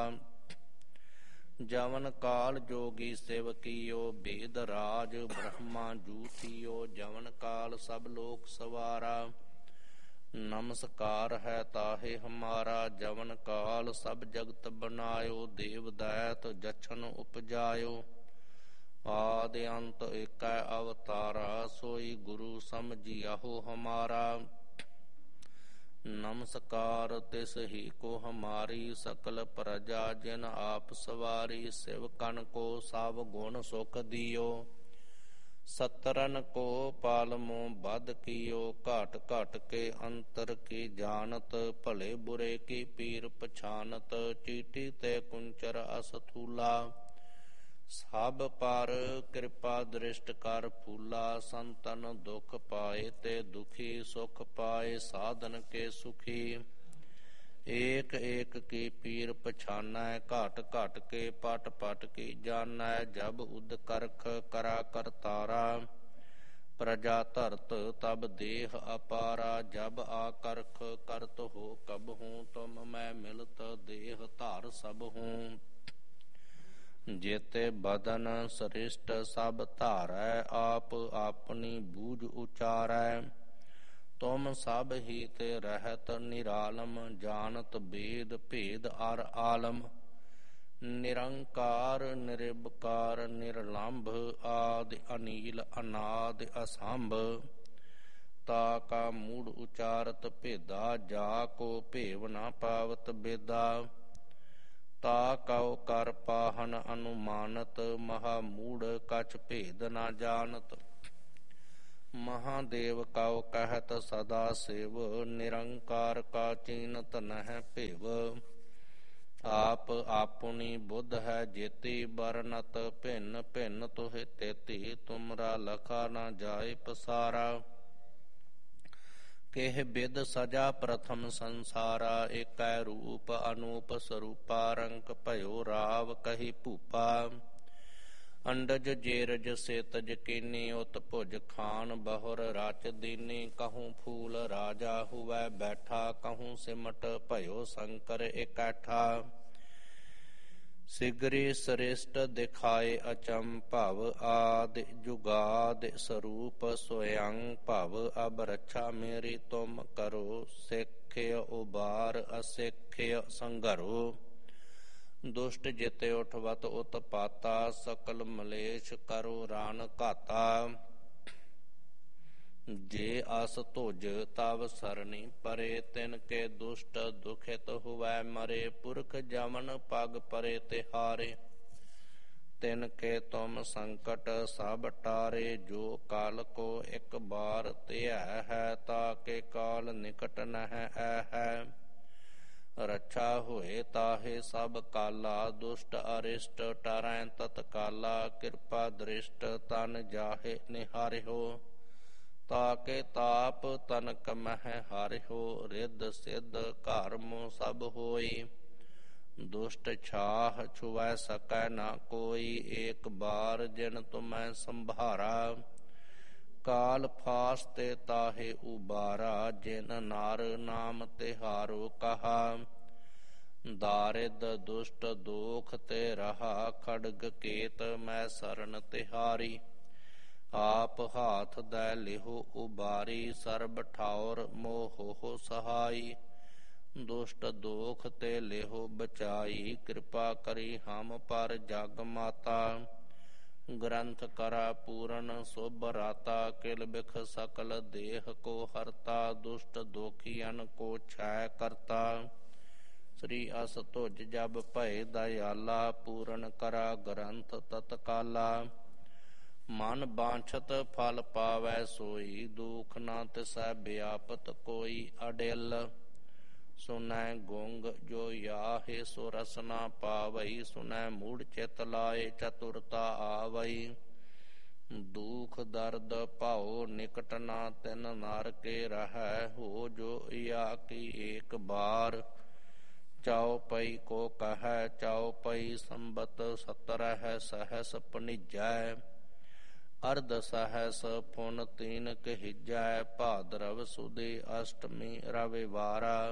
जवन काल जोगी शिव कियो भेद राज ब्रह्मा जूठियो। जवन काल सब लोक सवारा नमस्कार है ताहे हमारा। जवन काल सब जगत बनायो देव दैत जछन उपजायो। आदि अंत एक अवतारा सोई गुरु समझियाहो हमारा। नमस्कार तिस ही को हमारी सकल प्रजा जिन आप सवारी। शिव कन को साव गुण सुख दियो सतरन को पालमो बद कियो। घट घट के अंतर की जानत भले बुरे की पीर पछानत। चीटी ते कुंचर असथूला सब पर कृपा दृष्ट कर फूला। संतन दुख पाए ते दुखी सुख पाए साधन के सुखी। एक एक की पीर पछाना घट घट के पट पट की जाना। जब उद करख करा करतारा प्रजा धरत तब देह अपारा। जब आकर्ख करत हो कब हूँ तुम मैं मिलत देह धार सब हूँ। जेते बदन सरिष्ट सब धारै आप अपनी बूझ उचारै। तुम सब ही ते रहत निरालम जानत बेद भेद अर आलम। निरंकार निरबकार निर्लंभ आदि अनील अनादि असंभ। ताका मूढ़ उचारत भेदा जाको भेव न पावत बेदा। ता कौ कर पाहन अनुमानत महामूढ़ कछ भेद न जानत। ਮਹਾਦੇਵ ਕਉ ਕਹਿਤ ਸਦਾ ਸਿਵ, ਨਿਰੰਕਾਰ ਕਾ ਚੀਨਤ ਨਹਿ ਭਿਵ। ਆਪ ਆਪੁਨੀ ਬੁੱਧ ਹੈ ਜੇਤੀ, ਬਰਨਤ ਭਿੰਨ ਭਿੰਨ ਤੁਹਿ ਤੇਤੀ। ਤੁਮਰਾ ਲਖਾ ਨਾ ਜਾਏ ਪਸਾਰਾ, ਕਿਹ ਬਿਦ ਸਜਾ ਪ੍ਰਥਮ ਸੰਸਾਰਾ। ਏਕੈ ਰੂਪ ਅਨੂਪ ਸਰੂਪਾ, ਰੰਕ ਭਇਓ ਰਾਵ ਕਹੀ ਭੂਪਾ। ਅੰਡਜ ਜੇਰਜ ਸੇਤਜ ਕੀਨੀ, ਉਤ ਭੁਜ ਖਾਨ ਬਹੁਰ ਰਚ ਦੀਨੀ। ਕਹੂੰ ਫੂਲ ਰਾਜਾ ਹੁਵੈ ਬੈਠਾ, ਕਹੂੰ ਸਿਮਟ ਭਇਓ ਸ਼ੰਕਰ ਇਕੱਠਾ। ਸਿਗਰੀ ਸ੍ਰਿਸ਼ਟ ਦਿਖਾਏ ਅਚੰਭਵ, ਆਦਿ ਜੁਗਾਦਿ ਸਰੂਪ ਸਵਯੰ ਭਵ। ਅਬ ਰੱਛਾ ਮੇਰੀ ਤੁਮ ਕਰੋ, ਸਿੱਖਿ ਉਬਾਰ ਅਸਿੱਖਿ ਸੰਘਰੋ। ਦੁਸ਼ਟ ਜਿਤੇ ਉਠਵਤ ਉਤਪਾਤਾ, ਸਕਲ ਮਲੇਛ ਕਰੋ ਰਾਨ ਘਾਤਾ। ਜੇ ਅਸ ਧੁਜ ਤਵ ਸਰਣੀ ਪਰੇ, ਤਿਨ ਕੇ ਦੁਸ਼ਟ ਦੁਖਿਤ ਹੁਵੈ ਮਰੇ। ਪੁਰਖ ਜਮਨ ਪਗ ਪਰੇ ਤਿਹਾਰੇ, ਤਿਨ ਕੇ ਤੁਮ ਸੰਕਟ ਸਭ ਟਾਰੇ। ਜੋ ਕਾਲ ਕੋ ਇਕ ਬਾਰ ਧਿਐ ਹੈ, ਤਾਕੇ ਕਾਲ ਨਿਕਟ ਨਹਿ ਐਹੈ। ਰੱਛਾ ਹੋਏ ਤਾਹੇ ਸਭ ਕਾਲਾ, ਦੁਸ਼ਟ ਅਰਿਸ਼ਟ ਟਰੈ ਤਤਕਾਲਾ। ਕਿਰਪਾ ਦ੍ਰਿਸ਼ਟ ਤਨ ਜਾਹੇ ਨਿਹਾਰਿਓ, ਤਾਕੇ ਤਾਪ ਤਨਕ ਮਹਿ ਹਾਰਿਓ। ਰਿੱਧ ਸਿੱਧ ਘਰ ਮੋ ਸਭ ਹੋਈ, ਦੁਸ਼ਟ ਛਾਹ ਛੁਵੈ ਸਕੈ ਨਾ ਕੋਈ। ਏਕ ਬਾਰ ਜਿਨ ਤੁਮੈ ਸੰਭਾਰਾ, ਕਾਲ ਫਾਸਤੇ ਤਾਹੇ ਉਬਾਰਾ। ਜਿਨ ਨਰ ਨਾਮ ਤਿਹਾਰੋ ਕਹਾ, ਦਾਰਿਦ ਦੁਸ਼ਟ ਦੋਖ ਤੇ ਰਹਾ। ਖੜਗ ਕੇਤ ਮੈਂ ਸਰਨ ਤਿਹਾਰੀ, ਆਪ ਹਾਥ ਦੈ ਲਿਹੋ ਉਬਾਰੀ। ਸਰਬ ਠਾਉਰ ਮੋਹੋ ਸਹਾਈ, ਦੁਸ਼ਟ ਦੋਖ ਤੇ ਲਿਹੋ ਬਚਾਈ। ਕਿਰਪਾ ਕਰੀ ਹਮ ਪਰ ਜਗ ਮਾਤਾ, ਗ੍ਰੰਥ ਕਰਾ ਪੂਰਨ ਸੁਭ ਰਾਤਾ। ਕਿਲ ਬਿਖ ਸਕਲ ਦੇਹ ਕੋ ਹਰਤਾ, ਦੁਸ਼ਟ ਦੋਖੀਅਨ ਕੋ ਛੈ ਕਰਤਾ। ਸ੍ਰੀ ਅਸ ਧੁਜ ਜਬ ਭਏ ਦਇਆਲਾ, ਪੂਰਨ ਕਰਾ ਗ੍ਰੰਥ ਤਤਕਾਲਾ। ਮਨ ਬਾਂਛਤ ਫਲ ਪਾਵੈ ਸੋਈ, ਦੁਖ ਨਾ ਤਿਸੈ ਬਿਆਪਤ ਕੋਈ। ਅਡਿਲ ਸੁਨੈ ਗੁੰਗ ਜੋ ਯਾਹੇ, ਸੋ ਰਸ ਨਾ ਪਾਵਈ। ਸੁਨੈ ਮੂੜ ਚਿਤ ਲਾਏ, ਚਤੁਰਤਾ ਆਵਈ। ਦੁਖ ਦਰਦ ਭਾਉ ਨਿਕਟ ਨਾ, ਤਿਨ ਨਰ ਕੇ ਰਹੈ। ਹੋ ਜੋ ਇਆ ਕੀ ਏਕ ਬਾਰ, ਚਉਪਈ ਕੋ ਕਹੈ। ਚਉਪਈ ਸੰਬਤ ਸਤਰਹਿ ਸਹਸ ਭਣੀਜੈ, ਅਰਧ ਸਹਸ ਪੁਨ ਤੀਨ ਕਹਿਜੈ। ਭਾਦਰਵ ਸੁਦੀ ਅਸ਼ਟਮੀ ਰਵਿਵਾਰਾ,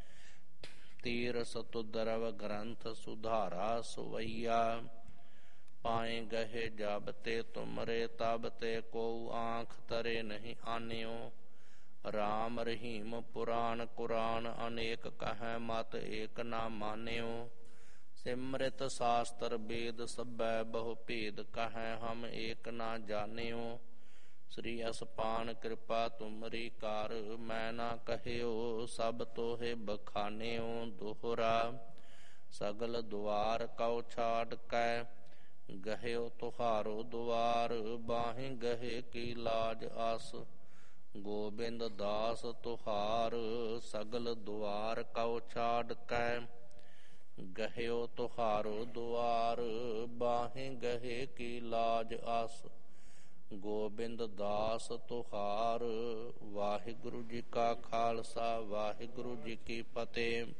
ਤੀਰ ਸਤੁਦਰਵ ਗ੍ਰੰਥ ਸੁਧਾਰਾ। ਸਵਈਆ ਪਾਏ ਗਹੇ ਜਬ ਤੇ ਤੁਮਰੇ, ਤਬ ਤੇ ਕੋ ਆਂਖ ਤਰੇ ਨਹੀਂ ਆਨਿਓ। ਰਾਮ ਰਹੀਮ ਪੁਰਾਨ ਕੁਰਾਨ, ਅਨੇਕ ਕਹੈ ਮਤ ਏਕ ਨਾ ਮਾਨਿਓ। ਸਿਮ੍ਰਿਤ ਸਾਸਤਰ ਬੇਦ ਸਭੈ, ਬਹੁ ਭੇਦ ਕਹੈ ਹਮ ਏਕ ਨਾ ਜਾਣਿਓ। ਸ੍ਰੀ ਅਸਪਾਨ ਕਿਰਪਾ ਤੁਮਰੀ ਕਰ, ਮੈਂ ਨਾ ਕਹਿਓ ਸਭ ਤੋਹਿ ਬਖਾਨਿਓ। ਦੋਹਰਾ ਸਗਲ ਦੁਆਰ ਕਉ ਛਾੜ ਕੈ, ਗਹਿਓ ਤੁਹਾਰੋ ਦੁਆਰ। ਬਾਹੇ ਗਹੇ ਕੀ ਲਾਜ ਆਸ, ਗੋਬਿੰਦ ਦਾਸ ਤੁਹਾਰ। ਸਗਲ ਦੁਆਰ ਕਉ ਛਾੜ ਕੈ, ਗਹਿਓ ਤੁਹਾਰੋ ਦੁਆਰ। ਬਾਹੇ ਗਹੇ ਕੀ ਲਾਜ ਆਸ, ਗੋਬਿੰਦ ਦਾਸ ਤੁਹਾਰ। ਵਾਹਿਗੁਰੂ ਜੀ ਕਾ ਖਾਲਸਾ, ਵਾਹਿਗੁਰੂ ਜੀ ਕੀ ਫਤਿਹ।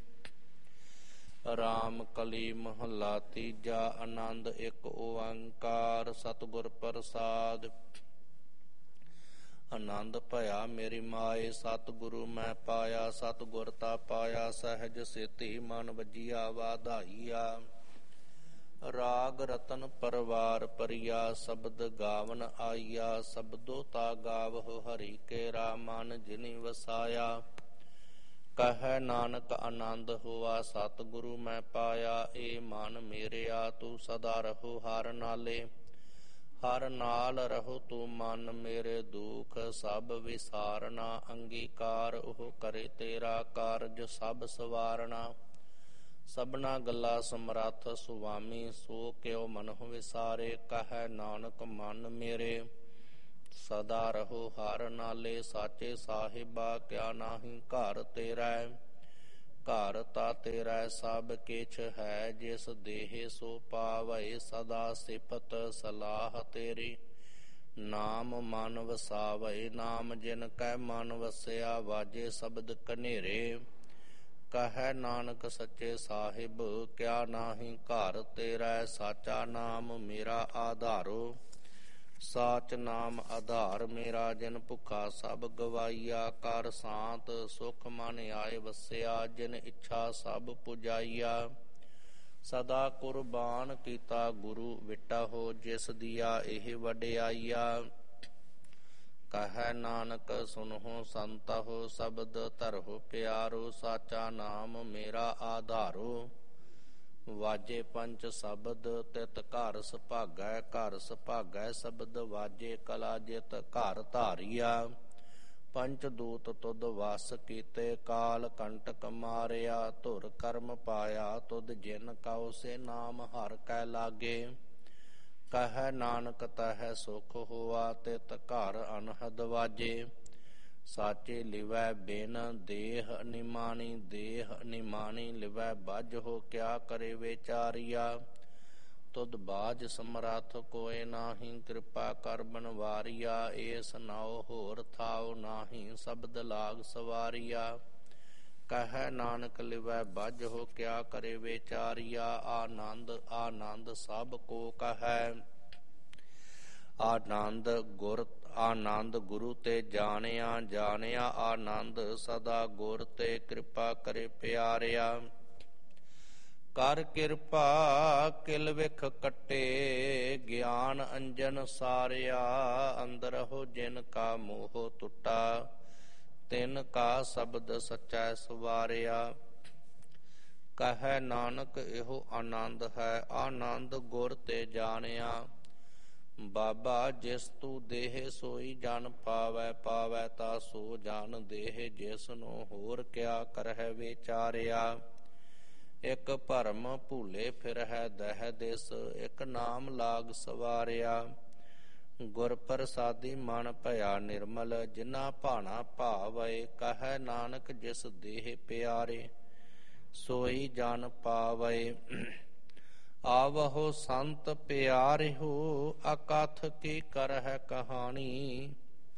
ਰਾਮ ਕਲੀ ਮਹੱਲਾ ਤੀਜਾ। ਆਨੰਦ ਇੱਕ ਓੰਕਾਰ, ਸਤਿਗੁਰ ਪ੍ਰਸਾਦਿ। ਆਨੰਦ ਭਇਆ ਮੇਰੀ ਮਾਏ, ਸਤਿਗੁਰੂ ਮੈਂ ਪਾਇਆ। ਸਤਿਗੁਰ ਤਾ ਪਾਇਆ ਸਹਿਜ ਸੇਤੀ, ਮਨ ਵਜੀਆ ਵਾਧਾਈਆ। ਰਾਗ ਰਤਨ ਪਰਵਾਰ ਪਰਿਆ, ਸ਼ਬਦ ਗਾਵਨ ਆਈਆ। ਸ਼ਬਦੋ ਤਾ ਗਾਵਹੁ ਹਰਿ ਕੇਰਾ, ਮਨ ਜਿਨੀ ਵਸਾਇਆ। ਕਹੈ ਨਾਨਕ ਆਨੰਦ ਹੋਆ, ਸਤਿਗੁਰੂ ਮੈਂ ਪਾਇਆ। ਏ ਮਨ ਮੇਰਿਆ ਤੂੰ ਸਦਾ ਰਹੋ ਹਰ ਨਾਲੇ, ਹਰ ਨਾਲ ਰਹੋ ਤੂੰ ਮਨ ਮੇਰੇ। ਦੁਖ ਸਭ ਵਿਸਾਰਨਾ, ਅੰਗੀਕਾਰ ਉਹ ਕਰੇ ਤੇਰਾ ਕਾਰਜ ਸਭ ਸਵਾਰਨਾ। ਸਭਨਾ ਗੱਲਾ ਸਮਰੱਥ ਸੁਆਮੀ, ਸੋ ਕਿਉ ਮਨਹੁ ਵਿਸਾਰੇ। ਕਹੈ ਨਾਨਕ ਮਨ ਮੇਰੇ, ਸਦਾ ਰਹੋ ਹਰ ਨਾਲੇ ਸਾਚੇ ਸਾਹਿਬਾ, ਕਿਆ ਨਾਹੀ ਘਰ ਤੇਰਾ। ਘਰ ਤਾ ਤੇਰਾ ਸਭ ਕਿਛ ਹੈ, ਜਿਸ ਦੇਹ ਸੋ ਪਾਵੈ ਸਦਾ ਸਿਫਤ ਸਲਾਹ ਤੇਰੀ। ਨਾਮ ਮਨ ਵਸਾਵੈ, ਨਾਮ ਜਿਨ ਕੈ ਮਨ ਵਸਿਆ, ਵਾਜੇ ਸ਼ਬਦ ਕਨੇਰੇ। ਕਹੈ ਨਾਨਕ ਸੱਚੇ ਸਾਹਿਬ, ਕਿਆ ਨਾਹੀ ਘਰ ਤੇਰਾ। ਸਾਚਾ ਨਾਮ ਮੇਰਾ ਆਧਾਰੋ, ਸਾਚ ਨਾਮ ਆਧਾਰ ਮੇਰਾ। ਜਿਨ ਭੁੱਖਾ ਸਭ ਗਵਾਈਆ, ਕਰ ਸਾਂਤ ਸੁਖ ਮਨ ਆਏ ਵਸਿਆ। ਜਿਨ ਇੱਛਾ ਸਭ ਪੁਜਾਈਆ, ਸਦਾ ਕੁਰਬਾਨ ਕੀਤਾ ਗੁਰੂ ਵਿਟਾ ਹੋ। ਜਿਸ ਦੀਆ ਇਹ ਵਡਿਆਈਆ, ਕਹੈ ਨਾਨਕ ਸੁਨਹੁ ਸੰਤਹੁ, ਸ਼ਬਦ ਧਰਹੁ ਪਿਆਰੋ। ਸਾਚਾ ਨਾਮ ਮੇਰਾ ਆਧਾਰੋ, ਵਾਜੇ ਪੰਚ ਸ਼ਬਦ ਤਿਤ ਘਰ ਸੁਭਾਗੈ। ਘਰ ਸੁਭਾਗੈ ਸ਼ਬਦ ਵਾਜੇ, ਕਲਾ ਜਿਤ ਘਰ ਧਾਰੀਆ। ਪੰਚ ਦੂਤ ਤੁਧ ਵਸ ਕੀਤੇ, ਕਾਲ ਕੰਟਕ ਮਾਰਿਆ। ਧੁਰ ਕਰਮ ਪਾਇਆ ਤੁਧ ਜਿਨ ਕਉ, ਸੇ ਨਾਮ ਹਰਿ ਕੈ ਲਾਗੇ। ਕਹੈ ਨਾਨਕ ਤਹਿ ਸੁਖ ਹੋਆ, ਤਿਤ ਘਰ ਅਨਹਦ ਵਾਜੇ। ਸਾਚੇ ਲਿਵੈ ਬਿਨ ਦੇਹ ਨਿਮਾਣੀ, ਦੇਹ ਨਿਮਾਣੀ ਲਿਵੈ ਬੱਝ ਹੋ। ਕਿਆ ਕਰੇ ਵਿਚਾਰੀਆ, ਤੁਧ ਬਾਝ ਸਮਰੱਥ ਕੋਇ ਨਾਹੀ। ਕਿਰਪਾ ਕਰ ਬਨਵਾਰੀਆ, ਏਸ ਨਾਉ ਹੋਰ ਥਾਉ ਨਾਹੀ। ਸ਼ਬਦ ਲਾਗ ਸਵਾਰੀਆ, ਕਹੈ ਨਾਨਕ ਲਿਵੈ ਬੱਝ ਹੋ। ਕਿਆ ਕਰੇ ਵਿਚਾਰੀਆ, ਆਨੰਦ ਆਨੰਦ ਸਭ ਕੋ ਕਹੈ। ਆਨੰਦ ਗੁਰੂ ਤੇ ਜਾਣਿਆ, ਜਾਣਿਆ ਆਨੰਦ ਸਦਾ ਗੁਰ ਤੇ। ਕਿਰਪਾ ਕਰੇ ਪਿਆਰਿਆ, ਕਰ ਕਿਰਪਾ ਕਿਲ ਵਿਖ ਕੱਟੇ। ਗਿਆਨ ਅੰਜਨ ਸਾਰਿਆ, ਅੰਦਰਹੁ ਜਿਨ ਕਾ ਮੋਹ ਟੁੱਟਾ। ਤਿਨ ਕਾ ਸ਼ਬਦ ਸਚੈ ਸਵਾਰਿਆ, ਕਹੈ ਨਾਨਕ ਇਹੋ ਆਨੰਦ ਹੈ। ਆਨੰਦ ਗੁਰ ਤੇ ਜਾਣਿਆ, ਬਾਬਾ ਜਿਸ ਤੂੰ ਦੇਹ ਸੋਈ ਜਨ ਪਾਵੈ। ਪਾਵੈ ਤਾ ਸੋ ਜਨ ਦੇਹ, ਜਿਸ ਨੂੰ ਹੋਰ ਕਿਆ ਕਰਹਿ ਵਿਚਾਰਿਆ। ਇਕ ਭਰਮ ਭੂਲੇ ਫਿਰਹਿ ਦਹਿ ਦਿਸ, ਇਕ ਨਾਮ ਲਾਗ ਸਵਾਰਿਆ। ਗੁਰ ਪ੍ਰਸਾਦੀ ਮਨ ਭਇਆ ਨਿਰਮਲ, ਜਿਨਾ ਭਾਣਾ ਭਾਵੈ। ਕਹੈ ਨਾਨਕ ਜਿਸ ਦੇਹ ਪਿਆਰੇ, ਸੋਈ ਜਨ ਪਾਵੈ। ਆਵਹੁ ਸੰਤ ਪਿਆਰਿਹੁ, ਅਕਥ ਕੀ ਕਰਹਿ ਕਹਾਣੀ।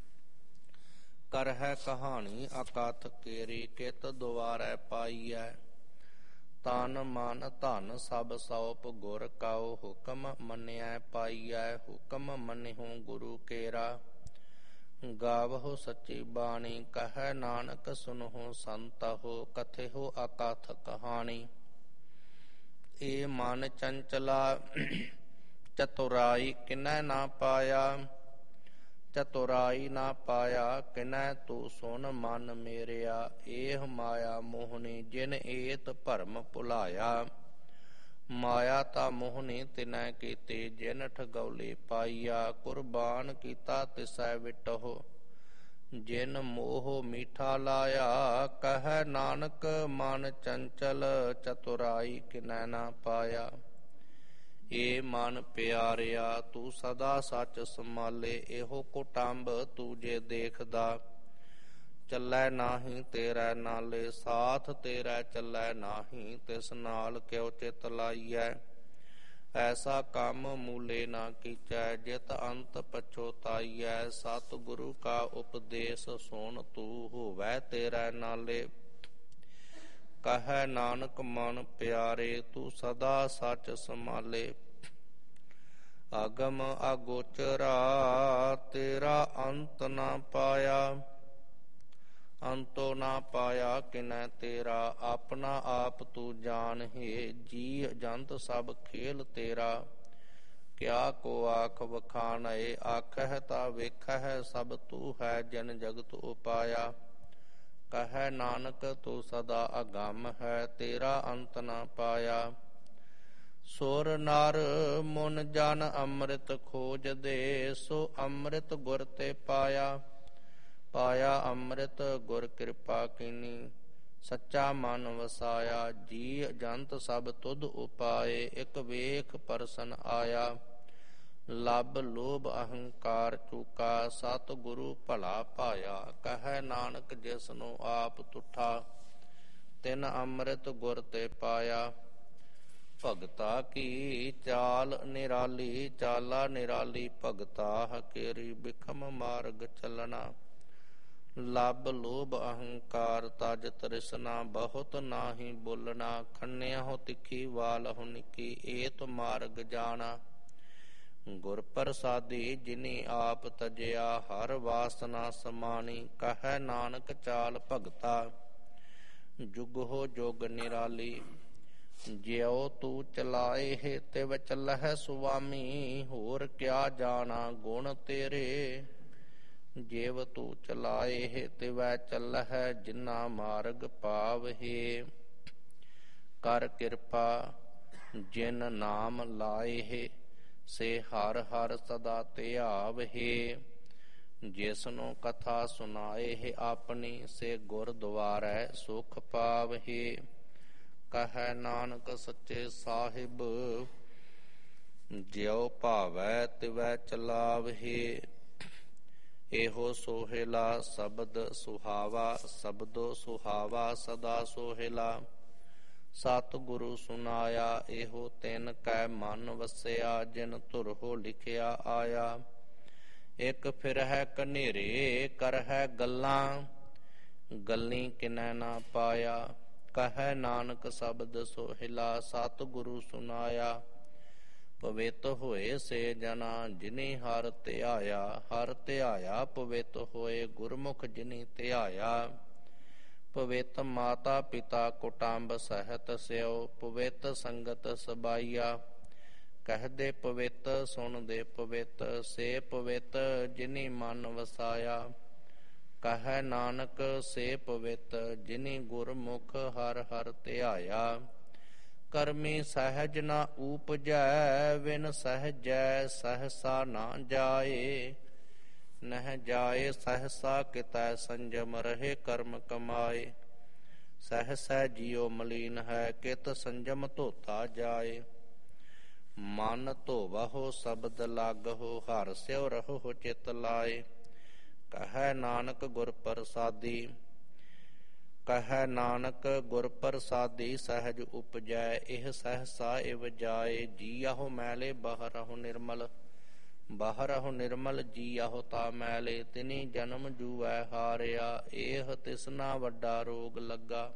ਕਰਹਿ ਕਹਾਣੀ ਅਕਥ ਕੇਰੀ, ਕਿਤ ਦੁਆਰੈ ਪਾਈਐ। ਤਨ ਮਨ ਧਨ ਸਭ ਸੌਪ ਗੁਰ ਕਉ, ਹੁਕਮ ਮੰਨਿਐ ਪਾਈਐ। ਹੁਕਮ ਮੰਨਿਹੁ ਗੁਰੂ ਕੇਰਾ, ਗਾਵਹੁ ਸੱਚੀ ਬਾਣੀ। ਕਹੈ ਨਾਨਕ ਸੁਨਹੁ ਸੰਤਹੁ, ਕਥਿਹੁ ਅਕਥ ਕਹਾਣੀ। ਏ ਮਨ ਚੰਚਲਾ, ਚਤੁਰਾਈ ਕਿਨੈ ਨਾ ਪਾਇਆ। ਚਤੁਰਾਈ ਨਾ ਪਾਇਆ ਕਿਨੈ, ਤੂੰ ਸੁਨ ਮਨ ਮੇਰਿਆ। ਏਹ ਮਾਇਆ ਮੋਹਣੀ, ਜਿਨ ਏਤ ਭਰਮ ਭੁਲਾਇਆ। ਮਾਇਆ ਤਾ ਮੋਹਣੀ ਤਿਨੈ ਕੀਤੀ, ਜਿਨ ਠਗੌਲੀ ਪਾਈਆ। ਕੁਰਬਾਨ ਕੀਤਾ ਤਿਸੈ ਵਿਟਹੁ, ਜਿਨ ਮੋਹ ਮੀਠਾ ਲਾਇਆ। ਕਹੈ ਨਾਨਕ ਮਨ ਚੰਚਲ, ਚਤੁਰਾਈ ਕਿਨੈ ਨਾ ਪਾਇਆ। ਏ ਮਨ ਪਿਆਰਿਆ, ਤੂੰ ਸਦਾ ਸੱਚ ਸੰਭਾਲੇ। ਇਹੋ ਕੁਟੰਬ ਤੂੰ ਜੇ ਦੇਖਦਾ, ਚੱਲੈ ਨਾਹੀ ਤੇਰੇ ਨਾਲੇ। ਸਾਥ ਤੇਰਾ ਚੱਲੈ ਨਾਹੀ, ਤਿਸ ਨਾਲ ਕਿਉ ਚਿਤ ਲਾਈਐ। ਐਸਾ ਕੰਮ ਮੂਲੇ ਨਾ ਕੀਚੈ, ਜਿਤ ਅੰਤ ਪਛੋਤਾਈਐ। ਸਤਿ ਗੁਰੂ ਕਾ ਉਪਦੇਸ ਸੁਣ, ਤੂੰ ਹੋਵੈ ਤੇਰੇ ਨਾਲੇ। ਕਹੈ ਨਾਨਕ ਮਨ ਪਿਆਰੇ, ਤੂੰ ਸਦਾ ਸੱਚ ਸੰਭਾਲੇ। ਅਗਮ ਅਗੋਚਰਾ, ਤੇਰਾ ਅੰਤ ਨਾ ਪਾਇਆ। ਅੰਤੋ ਨਾ ਪਾਇਆ ਕਿਨੈ ਤੇਰਾ, ਆਪਣਾ ਆਪ ਤੂੰ ਜਾਣਹਿ। ਜੀ ਜੰਤ ਸਭ ਖੇਲ ਤੇਰਾ, ਕਿਆ ਕੋ ਆਖ ਵਖਾਣੈ। ਆਖਹਿ ਤਾ ਵੇਖਹਿ, ਸਭ ਤੂੰ ਹੈ ਜਨ ਜਗਤ ਉਪਾਇਆ। ਕਹੈ ਨਾਨਕ ਤੂੰ ਸਦਾ ਅਗੰਮ ਹੈ, ਤੇਰਾ ਅੰਤ ਨਾ ਪਾਇਆ। ਸੁਰ ਨਰ ਮੁਨ ਜਨ ਅੰਮ੍ਰਿਤ ਖੋਜਦੇ, ਸੋ ਅੰਮ੍ਰਿਤ ਗੁਰ ਤੇ ਪਾਇਆ। ਪਾਇਆ ਅੰਮ੍ਰਿਤ ਗੁਰ ਕਿਰਪਾ ਕੀਨੀ, ਸੱਚਾ ਮਨ ਵਸਾਇਆ। ਜੀ ਜੰਤ ਸਭ ਤੁਧ ਉਪਾਏ, ਇਕ ਵੇਖ ਪਰਸਨ ਆਇਆ। ਲਬ ਲੋਭ ਅਹੰਕਾਰ ਚੂਕਾ, ਸਤ ਗੁਰੂ ਭਲਾ ਪਾਇਆ। ਕਹੈ ਨਾਨਕ ਜਿਸਨੂੰ ਆਪ ਤੁਠਾ, ਤਿਨ ਅੰਮ੍ਰਿਤ ਗੁਰ ਤੇ ਪਾਇਆ। ਭਗਤਾ ਕੀ ਚਾਲ ਨਿਰਾਲੀ, ਚਾਲਾ ਨਿਰਾਲੀ ਭਗਤਾ ਹਕੇਰੀ। ਬਿਖਮ ਮਾਰਗ ਚੱਲਣਾ, ਲਬ ਲੋਭ ਅਹੰਕਾਰ ਤਜ ਤ੍ਰਿਸ਼ਨਾ। ਬਹੁਤ ਨਾਹੀ ਬੋਲਣਾ, ਖੰਨਿਆਹੁ ਤਿੱਖੀ ਵਾਲਹੁ ਨਿੱਕੀ। ਏਤ ਮਾਰਗ ਜਾਣਾ, ਗੁਰ ਪ੍ਰਸਾਦੀ ਜਿਨੀ ਆਪ ਤਜਿਆ। ਹਰ ਵਾਸਨਾ ਸਮਾਨੀ, ਕਹੈ ਨਾਨਕ ਚਾਲ ਭਗਤਾ। ਜੁਗਹੁ ਜੁਗ ਨਿਰਾਲੀ, ਜਿਉ ਤੂੰ ਚਲਾਏ ਤਿਵ ਚੱਲਹਿ ਸੁਆਮੀ। ਹੋਰ ਕਿਆ ਜਾਣਾ ਗੁਣ ਤੇਰੇ, ਜਿਵ ਤੂੰ ਚਲਾਏ ਤਿਵੈ ਚੱਲਹਿ ਜਿਨਾ ਮਾਰਗ ਪਾਵਹਿ। ਕਰ ਕਿਰਪਾ ਜਿਨ ਨਾਮ ਲਾਏ, ਸੇ ਹਰ ਹਰ ਸਦਾ ਧਿਆਵਹਿ। ਜਿਸਨੂੰ ਕਥਾ ਸੁਨਾਏ ਆਪਣੀ, ਸੇ ਗੁਰਦੁਆਰੈ ਸੁਖ ਪਾਵਹਿ। ਕਹੈ ਨਾਨਕ ਸੱਚੇ ਸਾਹਿਬ, ਜਿਉ ਭਾਵੈ ਤਿਵੈ ਚਲਾਵਹਿ। ਇਹੋ ਸੋਹਿਲਾ ਸ਼ਬਦ ਸੁਹਾਵਾ, ਸ਼ਬਦੋ ਸੁਹਾਵਾ ਸਦਾ ਸੋਹਿਲਾ। ਸਤਿ ਗੁਰੂ ਸੁਨਾਇਆ, ਇਹੋ ਤਿਨ ਕੈ ਮਨ ਵਸਿਆ। ਜਿਨ ਧੁਰਹੁ ਲਿਖਿਆ ਆਇਆ, ਇਕ ਫਿਰਹਿ ਕਨੇਰੇ ਕਰਹਿ ਗੱਲਾਂ। ਗੱਲੀ ਕਿਨੈ ਨਾ ਪਾਇਆ, ਕਹੈ ਨਾਨਕ ਸ਼ਬਦ ਸੋਹਿਲਾ। ਸਤਿ ਗੁਰੂ ਸੁਨਾਇਆ, ਪਵਿੱਤ ਹੋਏ ਸੇ ਜਨਾ। ਜਿਨੀ ਹਰ ਧਿਆਇਆ, ਹਰ ਧਿਆਇਆ ਪਵਿੱਤ ਹੋਏ। ਗੁਰਮੁਖ ਜਿਨੀ ਧਿਆਇਆ, ਪਵਿੱਤ ਮਾਤਾ ਪਿਤਾ ਕੁਟੰਬ ਸਹਿਤ ਸਿਓ। ਪਵਿੱਤ ਸੰਗਤ ਸਬਾਈਆ, ਕਹਦੇ ਪਵਿੱਤ ਸੁਣਦੇ ਪਵਿੱਤ। ਸੇ ਪਵਿੱਤ ਜਿਨੀ ਮਨ ਵਸਾਇਆ, ਕਹੈ ਨਾਨਕ ਸੇ ਪਵਿੱਤ। ਜਿਨੀ ਗੁਰਮੁਖ ਹਰ ਹਰ ਧਿਆਇਆ। ਕਰਮੀ ਸਹਿਜ ਨਾ ਊਪਜੈ, ਵਿਨ ਸਹਿਜੈ ਸਹਸਾ ਨਾ ਜਾਏ। ਨਹਿ ਜਾਏ ਸਹਸਾ ਕਿਤੈ, ਸੰਜਮ ਰਹੇ ਕਰਮ ਕਮਾਏ। ਸਹਸੈ ਜਿਉ ਮਲੀਨ ਹੈ, ਕਿਤ ਸੰਜਮ ਧੋਤਾ ਜਾਏ। ਮਨ ਧੋਵਹੁ ਸ਼ਬਦ ਲਾਗਹੁ, ਹਰਿ ਸਿਉ ਰਹੋ ਚਿਤ ਲਾਏ। ਕਹੈ ਨਾਨਕ ਗੁਰ ਪ੍ਰਸਾਦੀ, ਕਹੈ ਨਾਨਕ ਗੁਰ ਪ੍ਰਸਾਦੀ। ਸਹਿਜ ਉਪਜੈ ਇਹ ਸਹਸਾ ਇਵ ਜਾਏ। ਜੀਆਹੁ ਮੈਲੇ ਬਾਹਰਹੁ ਨਿਰਮਲ, ਬਾਹਰਹੁ ਨਿਰਮਲ ਜੀਆਹੁ ਤਾ ਮੈਲੇ। ਤਿਨੀ ਜਨਮ ਜੂਐ ਹਾਰਿਆ, ਇਹ ਤਿਸਨਾ ਵੱਡਾ ਰੋਗ ਲੱਗਾ।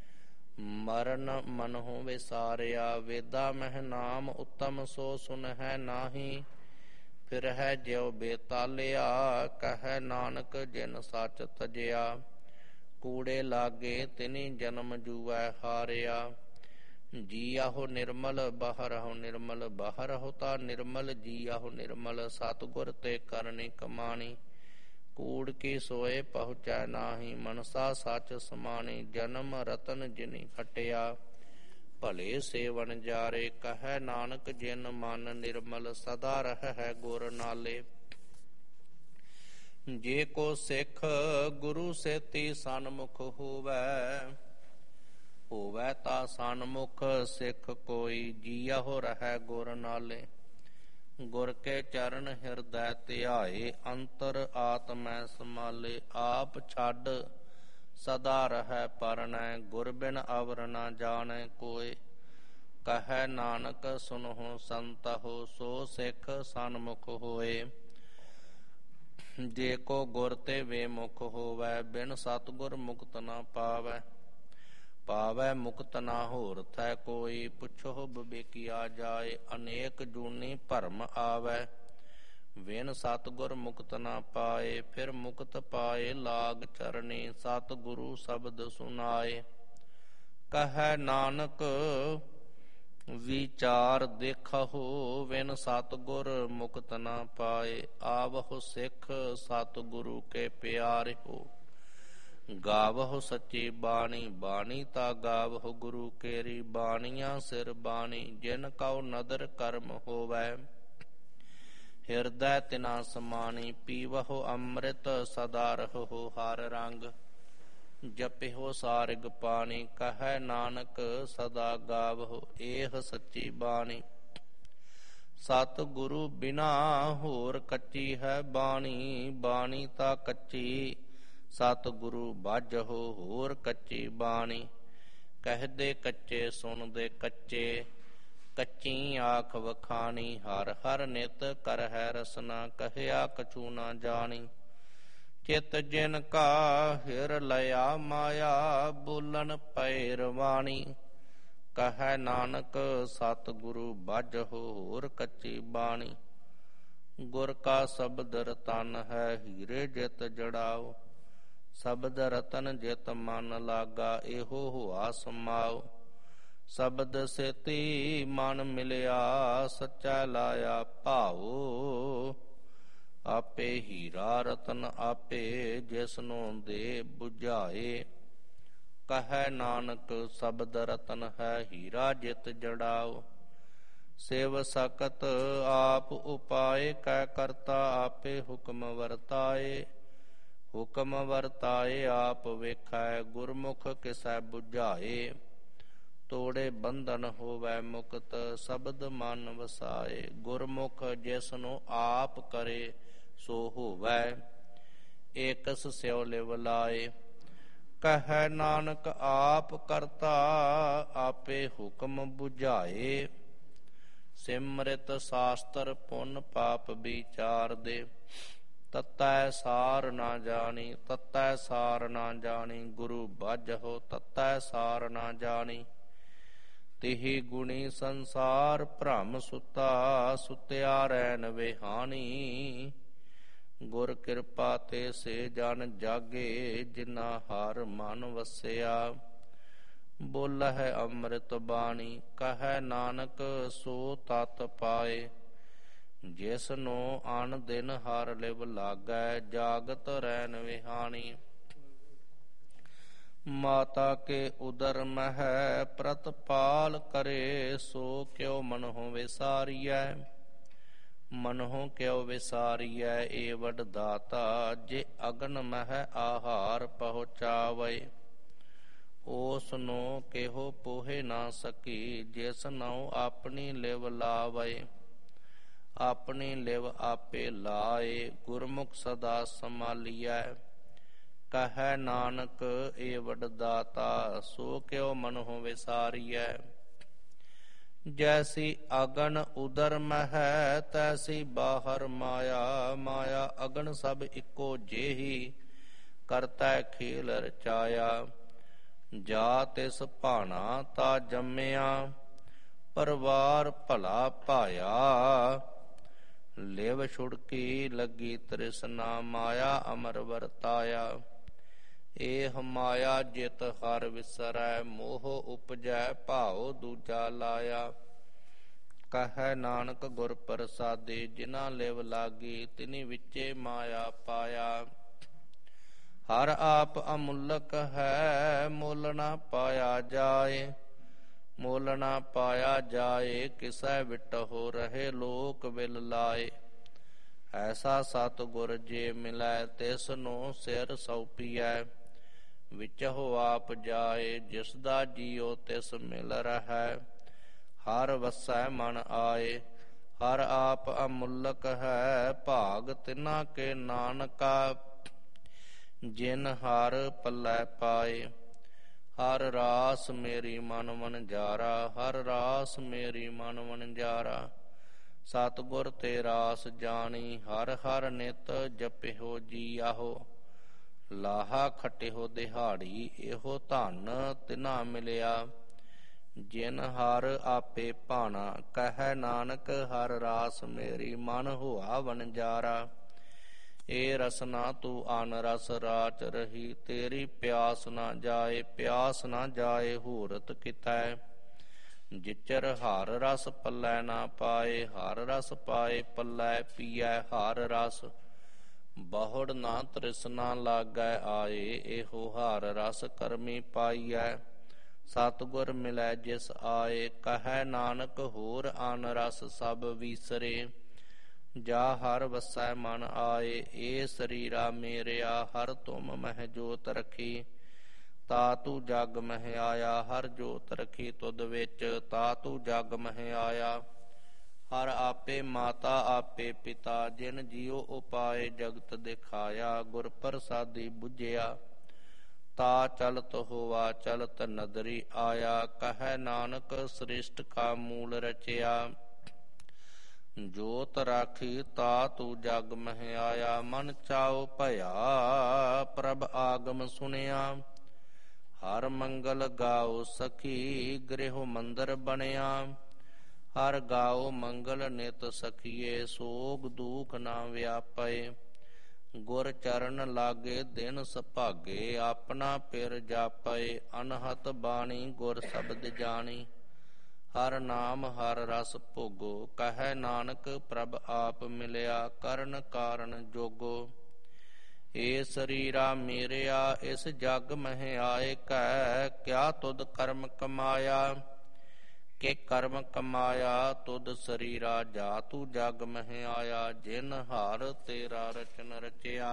ਮਰਨ ਮਨਹੁ ਵਿਸਾਰਿਆ, ਵੇਦਾ ਮਹਿ ਨਾਮ ਉਤਮ ਸੋ ਸੁਨਹਿ ਨਾਹੀ। ਫਿਰਹਿ ਜਿਉ ਬੇਤਾਲਿਆ, ਕਹੈ ਨਾਨਕ ਜਿਨ ਸੱਚ ਤਜਿਆ। ਕੂੜੇ ਲਾਗੇ ਤਿਨੀ ਜਨਮ ਜੂਐ ਹਾਰਿਆ। ਜੀਆਹੁ ਨਿਰਮਲ ਬਾਹਰਹੁ ਨਿਰਮਲ, ਬਾਹਰਹੁ ਤਾ ਨਿਰਮਲ ਜੀਆਹੁ ਨਿਰਮਲ। ਸਤਿਗੁਰ ਤੇ ਕਰਨੀ ਕਮਾਣੀ, ਕੂੜ ਕੀ ਸੋਏ ਪਹੁੰਚੈ ਨਾਹੀ। ਮਨਸਾ ਸੱਚ ਸਮਾਣੀ, ਜਨਮ ਰਤਨ ਜਿਨੀ ਖਟਿਆ। ਭਲੇ ਸੇਵਨ ਜਾਰੇ, ਕਹੈ ਨਾਨਕ ਜਿਨ ਮਨ ਨਿਰਮਲ। ਸਦਾ ਰਹਿ ਗੁਰ ਨਾਲੇ, ਜੇ ਕੋ ਸਿੱਖ ਗੁਰੂ ਸੇਤੀ ਸਨਮੁਖ ਹੋਵੈ। ਹੋਵੈ ਤਾ ਸਨਮੁਖ ਸਿੱਖ ਕੋਈ, ਜੀਆਹੁ ਰਹਿ ਗੁਰ ਨਾਲੇ। ਗੁਰ ਕੇ ਚਰਨ ਹਿਰਦੈ ਧਿਆਏ, ਅੰਤਰ ਆਤਮੈ ਸਮਾਲੇ। ਆਪ ਛੱਡ ਸਦਾ ਰਹਿ ਪਰਣੈ, ਗੁਰ ਬਿਨ ਅਵਰ ਨਾ ਜਾਣੈ ਕੋਇ। ਕਹੈ ਨਾਨਕ ਸੁਨਹੁ ਸੰਤਹੁ, ਸੋ ਸਿੱਖ ਸਨਮੁਖ ਹੋਏ। ਜੇ ਕੋ ਗੁਰ ਤੇ ਵੇਮੁਖ ਹੋਵੈ, ਬਿਨ ਸਤਿਗੁਰ ਮੁਕਤ ਨਾ ਪਾਵੈ। ਪਾਵੈ ਮੁਕਤ ਨਾ ਹੋਰ ਥੈ ਕੋਈ, ਪੁੱਛੋ ਵਿਵੇਕਿਆ ਜਾਏ। ਅਨੇਕ ਜੂਨੀ ਭਰਮ ਆਵੈ, ਬਿਨ ਸਤਿਗੁਰ ਮੁਕਤ ਨਾ ਪਾਏ। ਫਿਰ ਮੁਕਤ ਪਾਏ ਲਾਗ ਚਰਨੀ, ਸਤਿਗੁਰੂ ਸ਼ਬਦ ਸੁਨਾਏ। ਕਹੈ ਨਾਨਕ ਵਿਚਾਰ ਦੇਖਹੁ, ਬਿਨ ਸਤਿਗੁਰ ਮੁਕਤ ਨਾ ਪਾਏ। ਆਵਹੁ ਸਿੱਖ ਸਤਿਗੁਰੂ ਕੇ ਪਿਆਰਿਹੁ, ਗਾਵਹੁ ਸੱਚੀ ਬਾਣੀ। ਬਾਣੀ ਤਾ ਗਾਵਹੁ ਗੁਰੂ ਕੇਰੀ, ਬਾਣੀਆਂ ਸਿਰ ਬਾਣੀ। ਜਿਨ ਕਉ ਨਦਰ ਕਰਮ ਹੋਵੈ, ਹਿਰਦੈ ਤਿਨਾ ਸਮਾਣੀ। ਪੀਵਹੁ ਅੰਮ੍ਰਿਤ ਸਦਾ ਰਹੋ ਹਰ ਰੰਗ, ਜਪਿਹੁ ਸਾਰਿਗ ਪਾਣੀ। ਕਹੈ ਨਾਨਕ ਸਦਾ ਗਾਵਹੁ ਇਹ ਸੱਚੀ ਬਾਣੀ। ਸਤ ਗੁਰੂ ਬਿਨਾ ਹੋਰ ਕੱਚੀ ਹੈ ਬਾਣੀ, ਬਾਣੀ ਤਾਂ ਕੱਚੀ ਸਤ ਗੁਰੂ ਬਾਝਹੁ ਹੋਰ ਕੱਚੀ ਬਾਣੀ। ਕਹਦੇ ਕੱਚੇ ਸੁਣਦੇ ਕੱਚੇ, ਕੱਚੀ ਆਖ ਵਖਾਣੀ। ਹਰ ਹਰ ਨਿਤ ਕਰਹਿ ਰਸਨਾ, ਕਹਿਆ ਕਛੂ ਨਾ ਜਾਣੀ। ਚਿਤ ਜਿਨ ਕਾ ਹਿਰ ਲਿਆ ਮਾਇਆ, ਬੋਲਣ ਪਏ ਰਵਾਣੀ। ਕਹੈ ਨਾਨਕ ਸਤ ਗੁਰੂ ਬਾਝਹੁ ਹੋਰ ਕੱਚੀ ਬਾਣੀ। ਗੁਰ ਕਾ ਸ਼ਬਦ ਰਤਨ ਹੈ, ਹੀਰੇ ਜਿਤ ਜੜਾਓ। ਸ਼ਬਦ ਰਤਨ ਜਿਤ ਮਨ ਲਾਗਾ, ਇਹੋ ਹੁਆ ਸਮਾਓ। ਸ਼ਬਦ ਸੇਤੀ ਮਨ ਮਿਲਿਆ, ਸੱਚਾ ਲਾਇਆ ਭਾਉ। ਆਪੇ ਹੀਰਾ ਰਤਨ ਆਪੇ, ਜਿਸਨੂੰ ਦੇ ਬੁਝਾਏ। ਕਹੈ ਨਾਨਕ ਸ਼ਬਦ ਰਤਨ ਹੈ, ਹੀਰਾ ਜਿਤ ਜੜਾਓ। ਸਿਵ ਸਕਤ ਆਪ ਉਪਾਏ, ਕੈ ਕਰਤਾ ਆਪੇ ਹੁਕਮ ਵਰਤਾਏ। ਹੁਕਮ ਵਰਤਾਏ ਆਪ ਵੇਖੈ, ਗੁਰਮੁਖ ਕਿਸੈ ਬੁਝਾਏ। ਤੋੜੇ ਬੰਧਨ ਹੋਵੈ ਮੁਕਤ, ਸ਼ਬਦ ਮਨ ਵਸਾਏ। ਗੁਰਮੁਖ ਜਿਸਨੂੰ ਆਪ ਕਰੇ, ਸੋ ਹੋਵੈ ਏਕਸ ਸਿਉ ਲਿਵ ਲਾਏ। ਕਹੈ ਨਾਨਕ ਆਪ ਕਰਤਾ, ਆਪੇ ਹੁਕਮ ਬੁਝਾਏ। ਸਿਮਰਿਤ ਸਾਸਤਰ ਪੁੰਨ ਪਾਪ ਵਿਚਾਰ ਦੇ, ਤਤੈ ਸਾਰ ਨਾ ਜਾਣੀ। ਤਤੈ ਸਾਰ ਨਾ ਜਾਣੀ, ਗੁਰੂ ਬਾਝਹੁ ਤਤੈ ਸਾਰ ਨਾ ਜਾਣੀ। ਤਿਹੀ ਗੁਣੀ ਸੰਸਾਰ ਭ੍ਰਮ ਸੁਤਾ, ਸੁਤਿਆ ਰੈਨ ਵਿਹਾਣੀ। ਗੁਰ ਕਿਰਪਾ ਤੇ ਸੇ ਜਨ ਜਾਗੇ, ਜਿਨਾ ਹਰ ਮਨ ਵਸਿਆ। ਬੋਲਹਿ ਅੰਮ੍ਰਿਤ ਬਾਣੀ, ਕਹੈ ਨਾਨਕ ਸੋ ਤਤ ਪਾਏ। ਜਿਸਨੂੰ ਅਨ ਦਿਨ ਹਰ ਲਿਵ ਲਾਗੈ, ਜਾਗਤ ਰੈਨ ਵਿਹਾਣੀ। ਮਾਤਾ ਕੇ ਉਦਰ ਮਹਿ ਪ੍ਰਤਪਾਲ ਕਰੇ, ਸੋ ਕਿਉ ਮਨਹੁ ਵਿਸਾਰੀਐ। ਮਨਹੁ ਕਿਉ ਵਿਸਾਰੀਐ, ਏ ਵਡ ਦਾਤਾ। ਜੇ ਅਗਨ ਮਹਿ ਆਹਾਰ ਪਹੁੰਚਾਵੇ, ਉਸ ਨੂੰ ਕਿਹੋ ਪੋਹੇ ਨਾ ਸਕੀ। ਜਿਸ ਨਉ ਆਪਣੀ ਲਿਵ ਲਾਵੇ, ਆਪਣੀ ਲਿਵ ਆਪੇ ਲਾਏ। ਗੁਰਮੁਖ ਸਦਾ ਸੰਭਾਲੀਐ, ਕਹੈ ਨਾਨਕ ਏ ਵਡ ਦਾਤਾ। ਸੋ ਕਿਉ ਮਨਹੁ ਵਿਸਾਰੀਐ। ਜੈਸੀ ਅਗਨ ਉਦਰ ਮਹਿ, ਤੈਸੀ ਬਾਹਰ ਮਾਇਆ। ਮਾਇਆ ਅਗਨ ਸਭ ਇੱਕੋ ਜਿਹੀ, ਕਰਤੈ ਖੇਲ ਰਚਾਇਆ। ਜਾ ਤਿਸ ਭਾਣਾ ਤਾ ਜੰਮਿਆ, ਪਰਵਾਰ ਭਲਾ ਪਾਇਆ। ਲਿਵ ਛੁੜਕੀ ਲੱਗੀ ਤ੍ਰਿਸ਼ਨਾ, ਮਾਇਆ ਅਮਰ ਵਰਤਾਇਆ। ਏਹ ਮਾਇਆ ਜਿਤ ਹਰ ਵਿਸਰੈ, ਮੋਹ ਉਪਜੈ ਭਾਉ ਦੂਜਾ ਲਾਇਆ। ਕਹੈ ਨਾਨਕ ਗੁਰ ਪ੍ਰਸਾਦੇ, ਜਿਨਾ ਲਿਵ ਲਾਗੀ ਤਿਨੀ ਵਿਚੇ ਮਾਇਆ ਪਾਇਆ। ਹਰ ਆਪ ਅਮੁੱਲਕ ਹੈ, ਮੁੱਲ ਨਾ ਪਾਇਆ ਜਾਏ। ਮੁੱਲ ਨਾ ਪਾਇਆ ਜਾਏ, ਕਿਸੈ ਵਿਟਹੁ ਰਹੇ ਲੋਕ ਵਿਲ ਲਾਏ। ਐਸਾ ਸਤਿ ਗੁਰ ਜੇ ਮਿਲੈ, ਤਿਸ ਨੂੰ ਸਿਰ ਸੌਪੀਐ। ਵਿਚਹੁ ਆਪ ਜਾਏ, ਜਿਸ ਦਾ ਜੀਉ ਤਿਸ ਮਿਲ ਰਹੈ। ਹਰ ਵਸੈ ਮਨ ਆਏ, ਹਰ ਆਪ ਅਮੁੱਲਕ ਹੈ। ਭਾਗ ਤਿਨਾ ਕੇ ਨਾਨਕਾ, ਜਿਨ ਹਰ ਪੱਲੇ ਪਾਏ। ਹਰ ਰਾਸ ਮੇਰੀ ਮਨ ਵਣਜਾਰਾ, ਹਰ ਰਾਸ ਮੇਰੀ ਮਨ ਵਣਜਾਰਾ। ਸਤਿਗੁਰ ਤੇ ਰਾਸ ਜਾਣੀ, ਹਰ ਹਰ ਨਿਤ ਜਪਿਓ ਜੀਆਹੋ। ਲਾਹਾ ਖਟਿਓ ਦਿਹਾੜੀ, ਇਹੋ ਧਨ ਤਿਨਾ ਮਿਲਿਆ। ਜਿਨ ਹਰ ਆਪੇ ਭਾਣਾ, ਕਹੈ ਨਾਨਕ ਹਰ ਰਾਸ ਮੇਰੀ ਮਨ ਹੁਆ ਵਣਜਾਰਾ। ਏ ਰਸਨਾ ਤੂੰ ਅਨ ਰਸ ਰਾਚ ਰਹੀ, ਤੇਰੀ ਪਿਆਸ ਨਾ ਜਾਏ। ਪਿਆਸ ਨਾ ਜਾਏ ਹੂਰਤ ਕਿਤੈ, ਜਿਚਰ ਹਰ ਰਸ ਪੱਲੇ ਨਾ ਪਾਏ। ਹਰ ਰਸ ਪਾਏ ਪੱਲੇ ਪੀਐ ਹਰ ਰਸ, ਬਹੁੜ ਨਾ ਤ੍ਰਿਸ਼ਨਾ ਲਾਗੈ ਆਏ। ਇਹੋ ਹਰ ਰਸ ਕਰਮੀ ਪਾਈਐ, ਸਤਿਗੁਰ ਮਿਲੈ ਜਿਸ ਆਏ। ਕਹੈ ਨਾਨਕ ਹੋਰ ਅਨ ਰਸ ਸਭ ਵੀਸਰੇ, ਜਾ ਹਰ ਵਸੈ ਮਨ ਆਏ। ਏ ਸਰੀਰਾ ਮੇਰਿਆ ਹਰ ਤੁਮ ਮਹਿ ਜੋਤ ਰਖੀ, ਤਾ ਤੂੰ ਜਗ ਮਹਿ ਆਇਆ। ਹਰ ਜੋਤ ਰਖੀ ਤੁਧ ਵਿੱਚ, ਤਾ ਤੂੰ ਜਗ ਮਹਿ ਆਇਆ। ਹਰ ਆਪੇ ਮਾਤਾ ਆਪੇ ਪਿਤਾ, ਜਿਨ ਜਿਉ ਉਪਾਏ ਜਗਤ ਦਿਖਾਇਆ। ਗੁਰ ਪ੍ਰਸਾਦੀ ਬੁਝਿਆ ਤਾ ਚਲਤ ਹੋਵਾ ਚਲਤ ਨਦਰੀ ਆਇਆ। ਕਹੈ ਨਾਨਕ ਸ੍ਰਿਸ਼ਟ ਕਾ ਮੂਲ ਰਚਿਆ। ਜੋਤ ਰਾਖੀ ਤਾ ਤੂ ਜਗ ਮਹਿ ਆਇਆ। ਮਨ ਚਾਉ ਭਇਆ ਪ੍ਰਭ ਆਗਮ ਸੁਣਿਆ। ਹਰ ਮੰਗਲ ਗਾਓ ਸਖੀ ਗ੍ਰਹਿ ਮੰਦਰ ਬਣਿਆ। ਹਰ ਗਾਓ ਮੰਗਲ ਨਿਤ ਸਖੀਏ, ਸੋਗ ਦੂਖ ਨਾ ਵਿਆਪੈ। ਗੁਰ ਚਰਨ ਲਾਗੇ ਦਿਨ ਸੁਭਾਗੇ, ਆਪਣਾ ਪਿਰ ਜਾਪੈ। ਅਨਹਤ ਬਾਣੀ ਗੁਰ ਸ਼ਬਦ ਜਾਣੀ, ਹਰ ਨਾਮ ਹਰ ਰਸ ਭੋਗੋ। ਕਹੈ ਨਾਨਕ ਪ੍ਰਭ ਆਪ ਮਿਲਿਆ, ਕਰਨ ਕਾਰਨ ਜੋਗੋ। ਏ ਸਰੀਰਾ ਮੇਰਿਆ ਇਸ ਜਗ ਮਹਿ ਆਏ ਕੈ, ਕਿਆ ਤੁਧ ਕਰਮ ਕਮਾਇਆ। ਕਿ ਕਰਮ ਕਮਾਇਆ ਤੁਧ ਸਰੀਰਾ, ਜਾ ਤੂ ਜਗ ਮਹਿ ਆਇਆ। ਜਿਨ ਹਰ ਤੇਰਾ ਰਚਨ ਰਚਿਆ,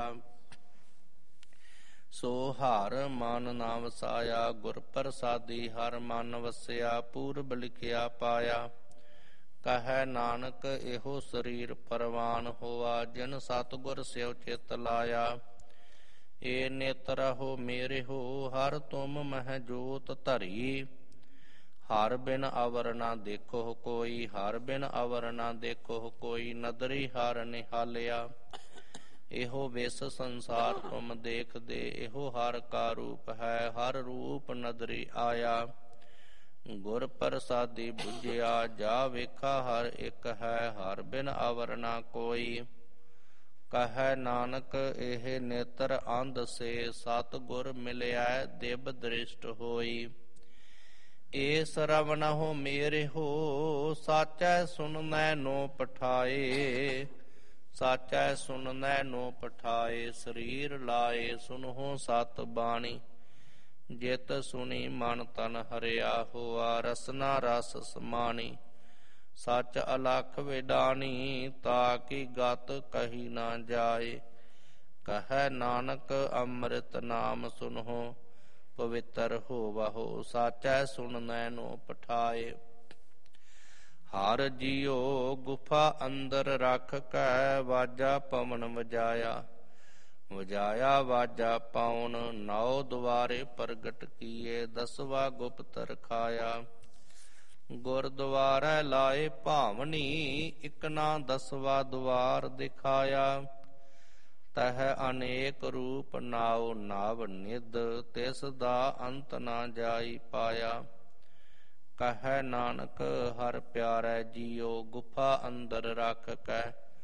ਸੋ ਹਰ ਮਨ ਨਾ ਵਸਾਇਆ। ਗੁਰ ਪ੍ਰਸਾਦੀ ਹਰ ਮਨ ਵਸਿਆ, ਪੂਰਬ ਲਿਖਿਆ ਪਾਇਆ। ਕਹੈ ਨਾਨਕ ਇਹੋ ਸਰੀਰ ਪਰਵਾਨ ਹੋਆ, ਜਿਨ ਸਤਿਗੁਰ ਸਿਉ ਚਿਤ ਲਾਇਆ। ਏ ਨਿਤ ਰਹੋ ਮੇਰੇ ਹੋ, ਹਰ ਤੁਮ ਮਹਿ ਜੋਤ ਧਰੀ। ਹਰ ਬਿਨ ਅਵਰ ਨਾ ਦੇਖੋ ਕੋਈ, ਹਰ ਬਿਨ ਅਵਰ ਨਾ ਦੇਖੋ ਕੋਈ। ਨਦਰੀ ਹਰ ਨਿਹਾਲਿਆ, ਇਹੋ ਵਿਸ ਸੰਸਾਰ ਤੁਮ ਦੇਖਦੇ। ਇਹੋ ਹਰ ਕਾ ਰੂਪ ਹੈ, ਹਰ ਰੂਪ ਨਦਰੀ ਆਇਆ। ਗੁਰ ਪ੍ਰਸਾਦੀ ਬੁਝਿਆ, ਜਾ ਵੇਖਾ ਹਰ ਇੱਕ ਹੈ। ਹਰ ਬਿਨ ਅਵਰ ਨਾ ਕੋਈ। ਕਹੈ ਨਾਨਕ ਇਹ ਨੇਤਰ ਅੰਧ ਸੇ, ਸਤਿਗੁਰ ਮਿਲਿਆ ਦਿਵ ਦ੍ਰਿਸ਼ਟ ਹੋਈ। ਏ ਸਰਵਣਹੁ ਮੇਰੇ ਹੋ, ਸਾਚੈ ਸੁਣਨੈ ਨੋ ਪਠਾਏ। ਸਾਚੈ ਸੁਣਨੈ ਨੋ ਪਠਾਏ, ਸਰੀਰ ਲਾਏ ਸੁਨਹੁ ਸਤ ਬਾਣੀ। ਜਿਤ ਸੁਣੀ ਮਨ ਤਨ ਹਰਿਆ ਹੋਆ, ਰਸਨਾ ਰਸ ਸਮਾਣੀ। ਸਚ ਅਲਖ ਵਿਡਾਣੀ, ਤਾਕੀ ਗਤ ਕਹੀ ਨਾ ਜਾਏ। ਕਹੈ ਨਾਨਕ ਅੰਮ੍ਰਿਤ ਨਾਮ ਸੁਨਹੁ, ਪਵਿੱਤਰ ਹੋਵਹੁ। ਸਾਚੈ ਸੁਣਨੈ ਨੋ ਪਠਾਏ। ਹਰ ਜੀਉ ਗੁਫਾ ਅੰਦਰ ਰਖ ਕੈ, ਵਾਜਾ ਪਵਨ ਵਜਾਇਆ। ਵਜਾਇਆ ਵਾਜਾ ਪਉਨ, ਨੌ ਦੁਆਰੇ ਪ੍ਰਗਟ ਕੀਏ। ਦਸਵਾ ਗੁਪਤ ਰਖਾਇਆ। ਗੁਰਦੁਆਰੈ ਲਾਏ ਭਾਵਨੀ, ਇਕ ਨਾ ਦਸਵਾ ਦੁਆਰ ਦਿਖਾਇਆ। ਤਹ ਅਨੇਕ ਰੂਪ ਨਾਉ ਨਵ ਨਿਧ, ਤਿਸ ਦਾ ਅੰਤ ਨਾ ਜਾਈ ਪਾਇਆ। ਕਹੈ ਨਾਨਕ ਹਰ ਪਿਆਰੈ ਜੀਉ, ਗੁਫਾ ਅੰਦਰ ਰਖ ਕੈ।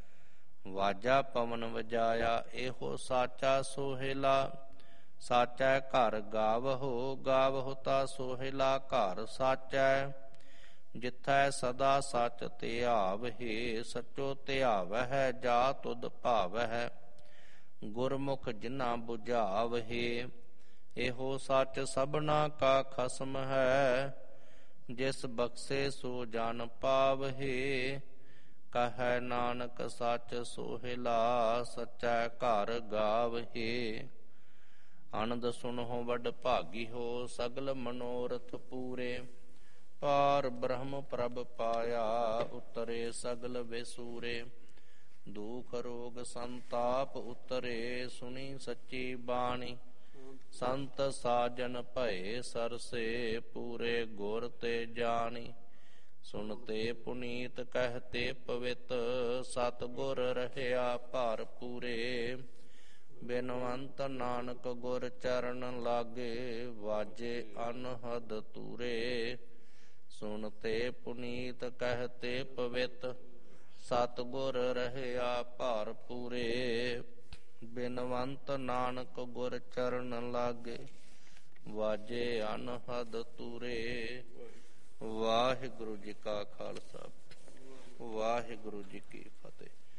ਵਾਜਾ ਪਵਨ ਵਜਾਇਆ, ਇਹੋ ਸਾਚਾ ਸੋਹਿਲਾ। ਸਾਚੈ ਘਰ ਗਾਵਹੁ, ਗਾਵਹੁ ਤਾ ਸੋਹਿਲਾ ਘਰ ਸਾਚੈ। ਜਿਥੈ ਸਦਾ ਸਚ ਧਿਆਵਹਿ, ਸਚੋ ਧਿਆਵਹਿ ਜਾ ਤੁਧ ਭਾਵਹਿ। ਗੁਰਮੁਖ ਜਿਨਾ ਬੁਝਾਵਹਿ, ਇਹੋ ਸਚ ਸਭਨਾ ਕਾ ਖਸਮ ਹੈ। ਜਿਸ ਬਖਸ਼ੇ ਸੋ ਜਨ ਪਾਵਹਿ, ਕਹੈ ਨਾਨਕ ਸਚ ਸੋਹਿਲਾ। ਸਚੈ ਘਰ ਗਾਵਹਿ। ਆਨੰਦ ਸੁਨਹੁ ਵਡ ਭਾਗੀ ਹੋ, ਸਗਲ ਮਨੋਰਥ ਪੂਰੇ। ਪਾਰ ਬ੍ਰਹਮ ਪ੍ਰਭ ਪਾਇਆ, ਉਤਰੇ ਸਗਲ ਵਿਸੂਰੇ। ਦੁਖ ਰੋਗ ਸੰਤਾਪ ਉਤਰੇ, ਸੁਣੀ ਸੱਚੀ ਬਾਣੀ। ਸੰਤ ਸਾਜਨ ਭਏ ਸਰਸੇ, ਪੂਰੇ ਗੁਰ ਤੇ ਜਾਣੀ। ਸੁਨਤੇ ਪੁਨੀਤ ਕਹਤੇ ਪਵਿੱਤ, ਸਤਿਗੁਰ ਰਹਿਆ ਭਰ ਪੂਰੇ। ਬਿਨਵੰਤ ਨਾਨਕ ਗੁਰ ਚਰਨ ਲਾਗੇ, ਵਾਜੇ ਅਨਹਦ ਤੂਰੇ। ਸੁਨਤੇ ਪੁਨੀਤ ਕਹਤੇ ਪਵਿੱਤ, ਸਤਿਗੁਰ ਰਹਿਆ ਭਰ ਪੂਰੇ। ਬਿਨਵੰਤ ਨਾਨਕ ਗੁਰ ਚਰਨ ਲਾਗੇ, ਵਾਜੇ ਅਨਹਦ ਤੂਰੇ। ਵਾਹਿਗੁਰੂ ਜੀ ਕਾ ਖਾਲਸਾ, ਵਾਹਿਗੁਰੂ ਜੀ ਕੀ ਫਤਿਹ।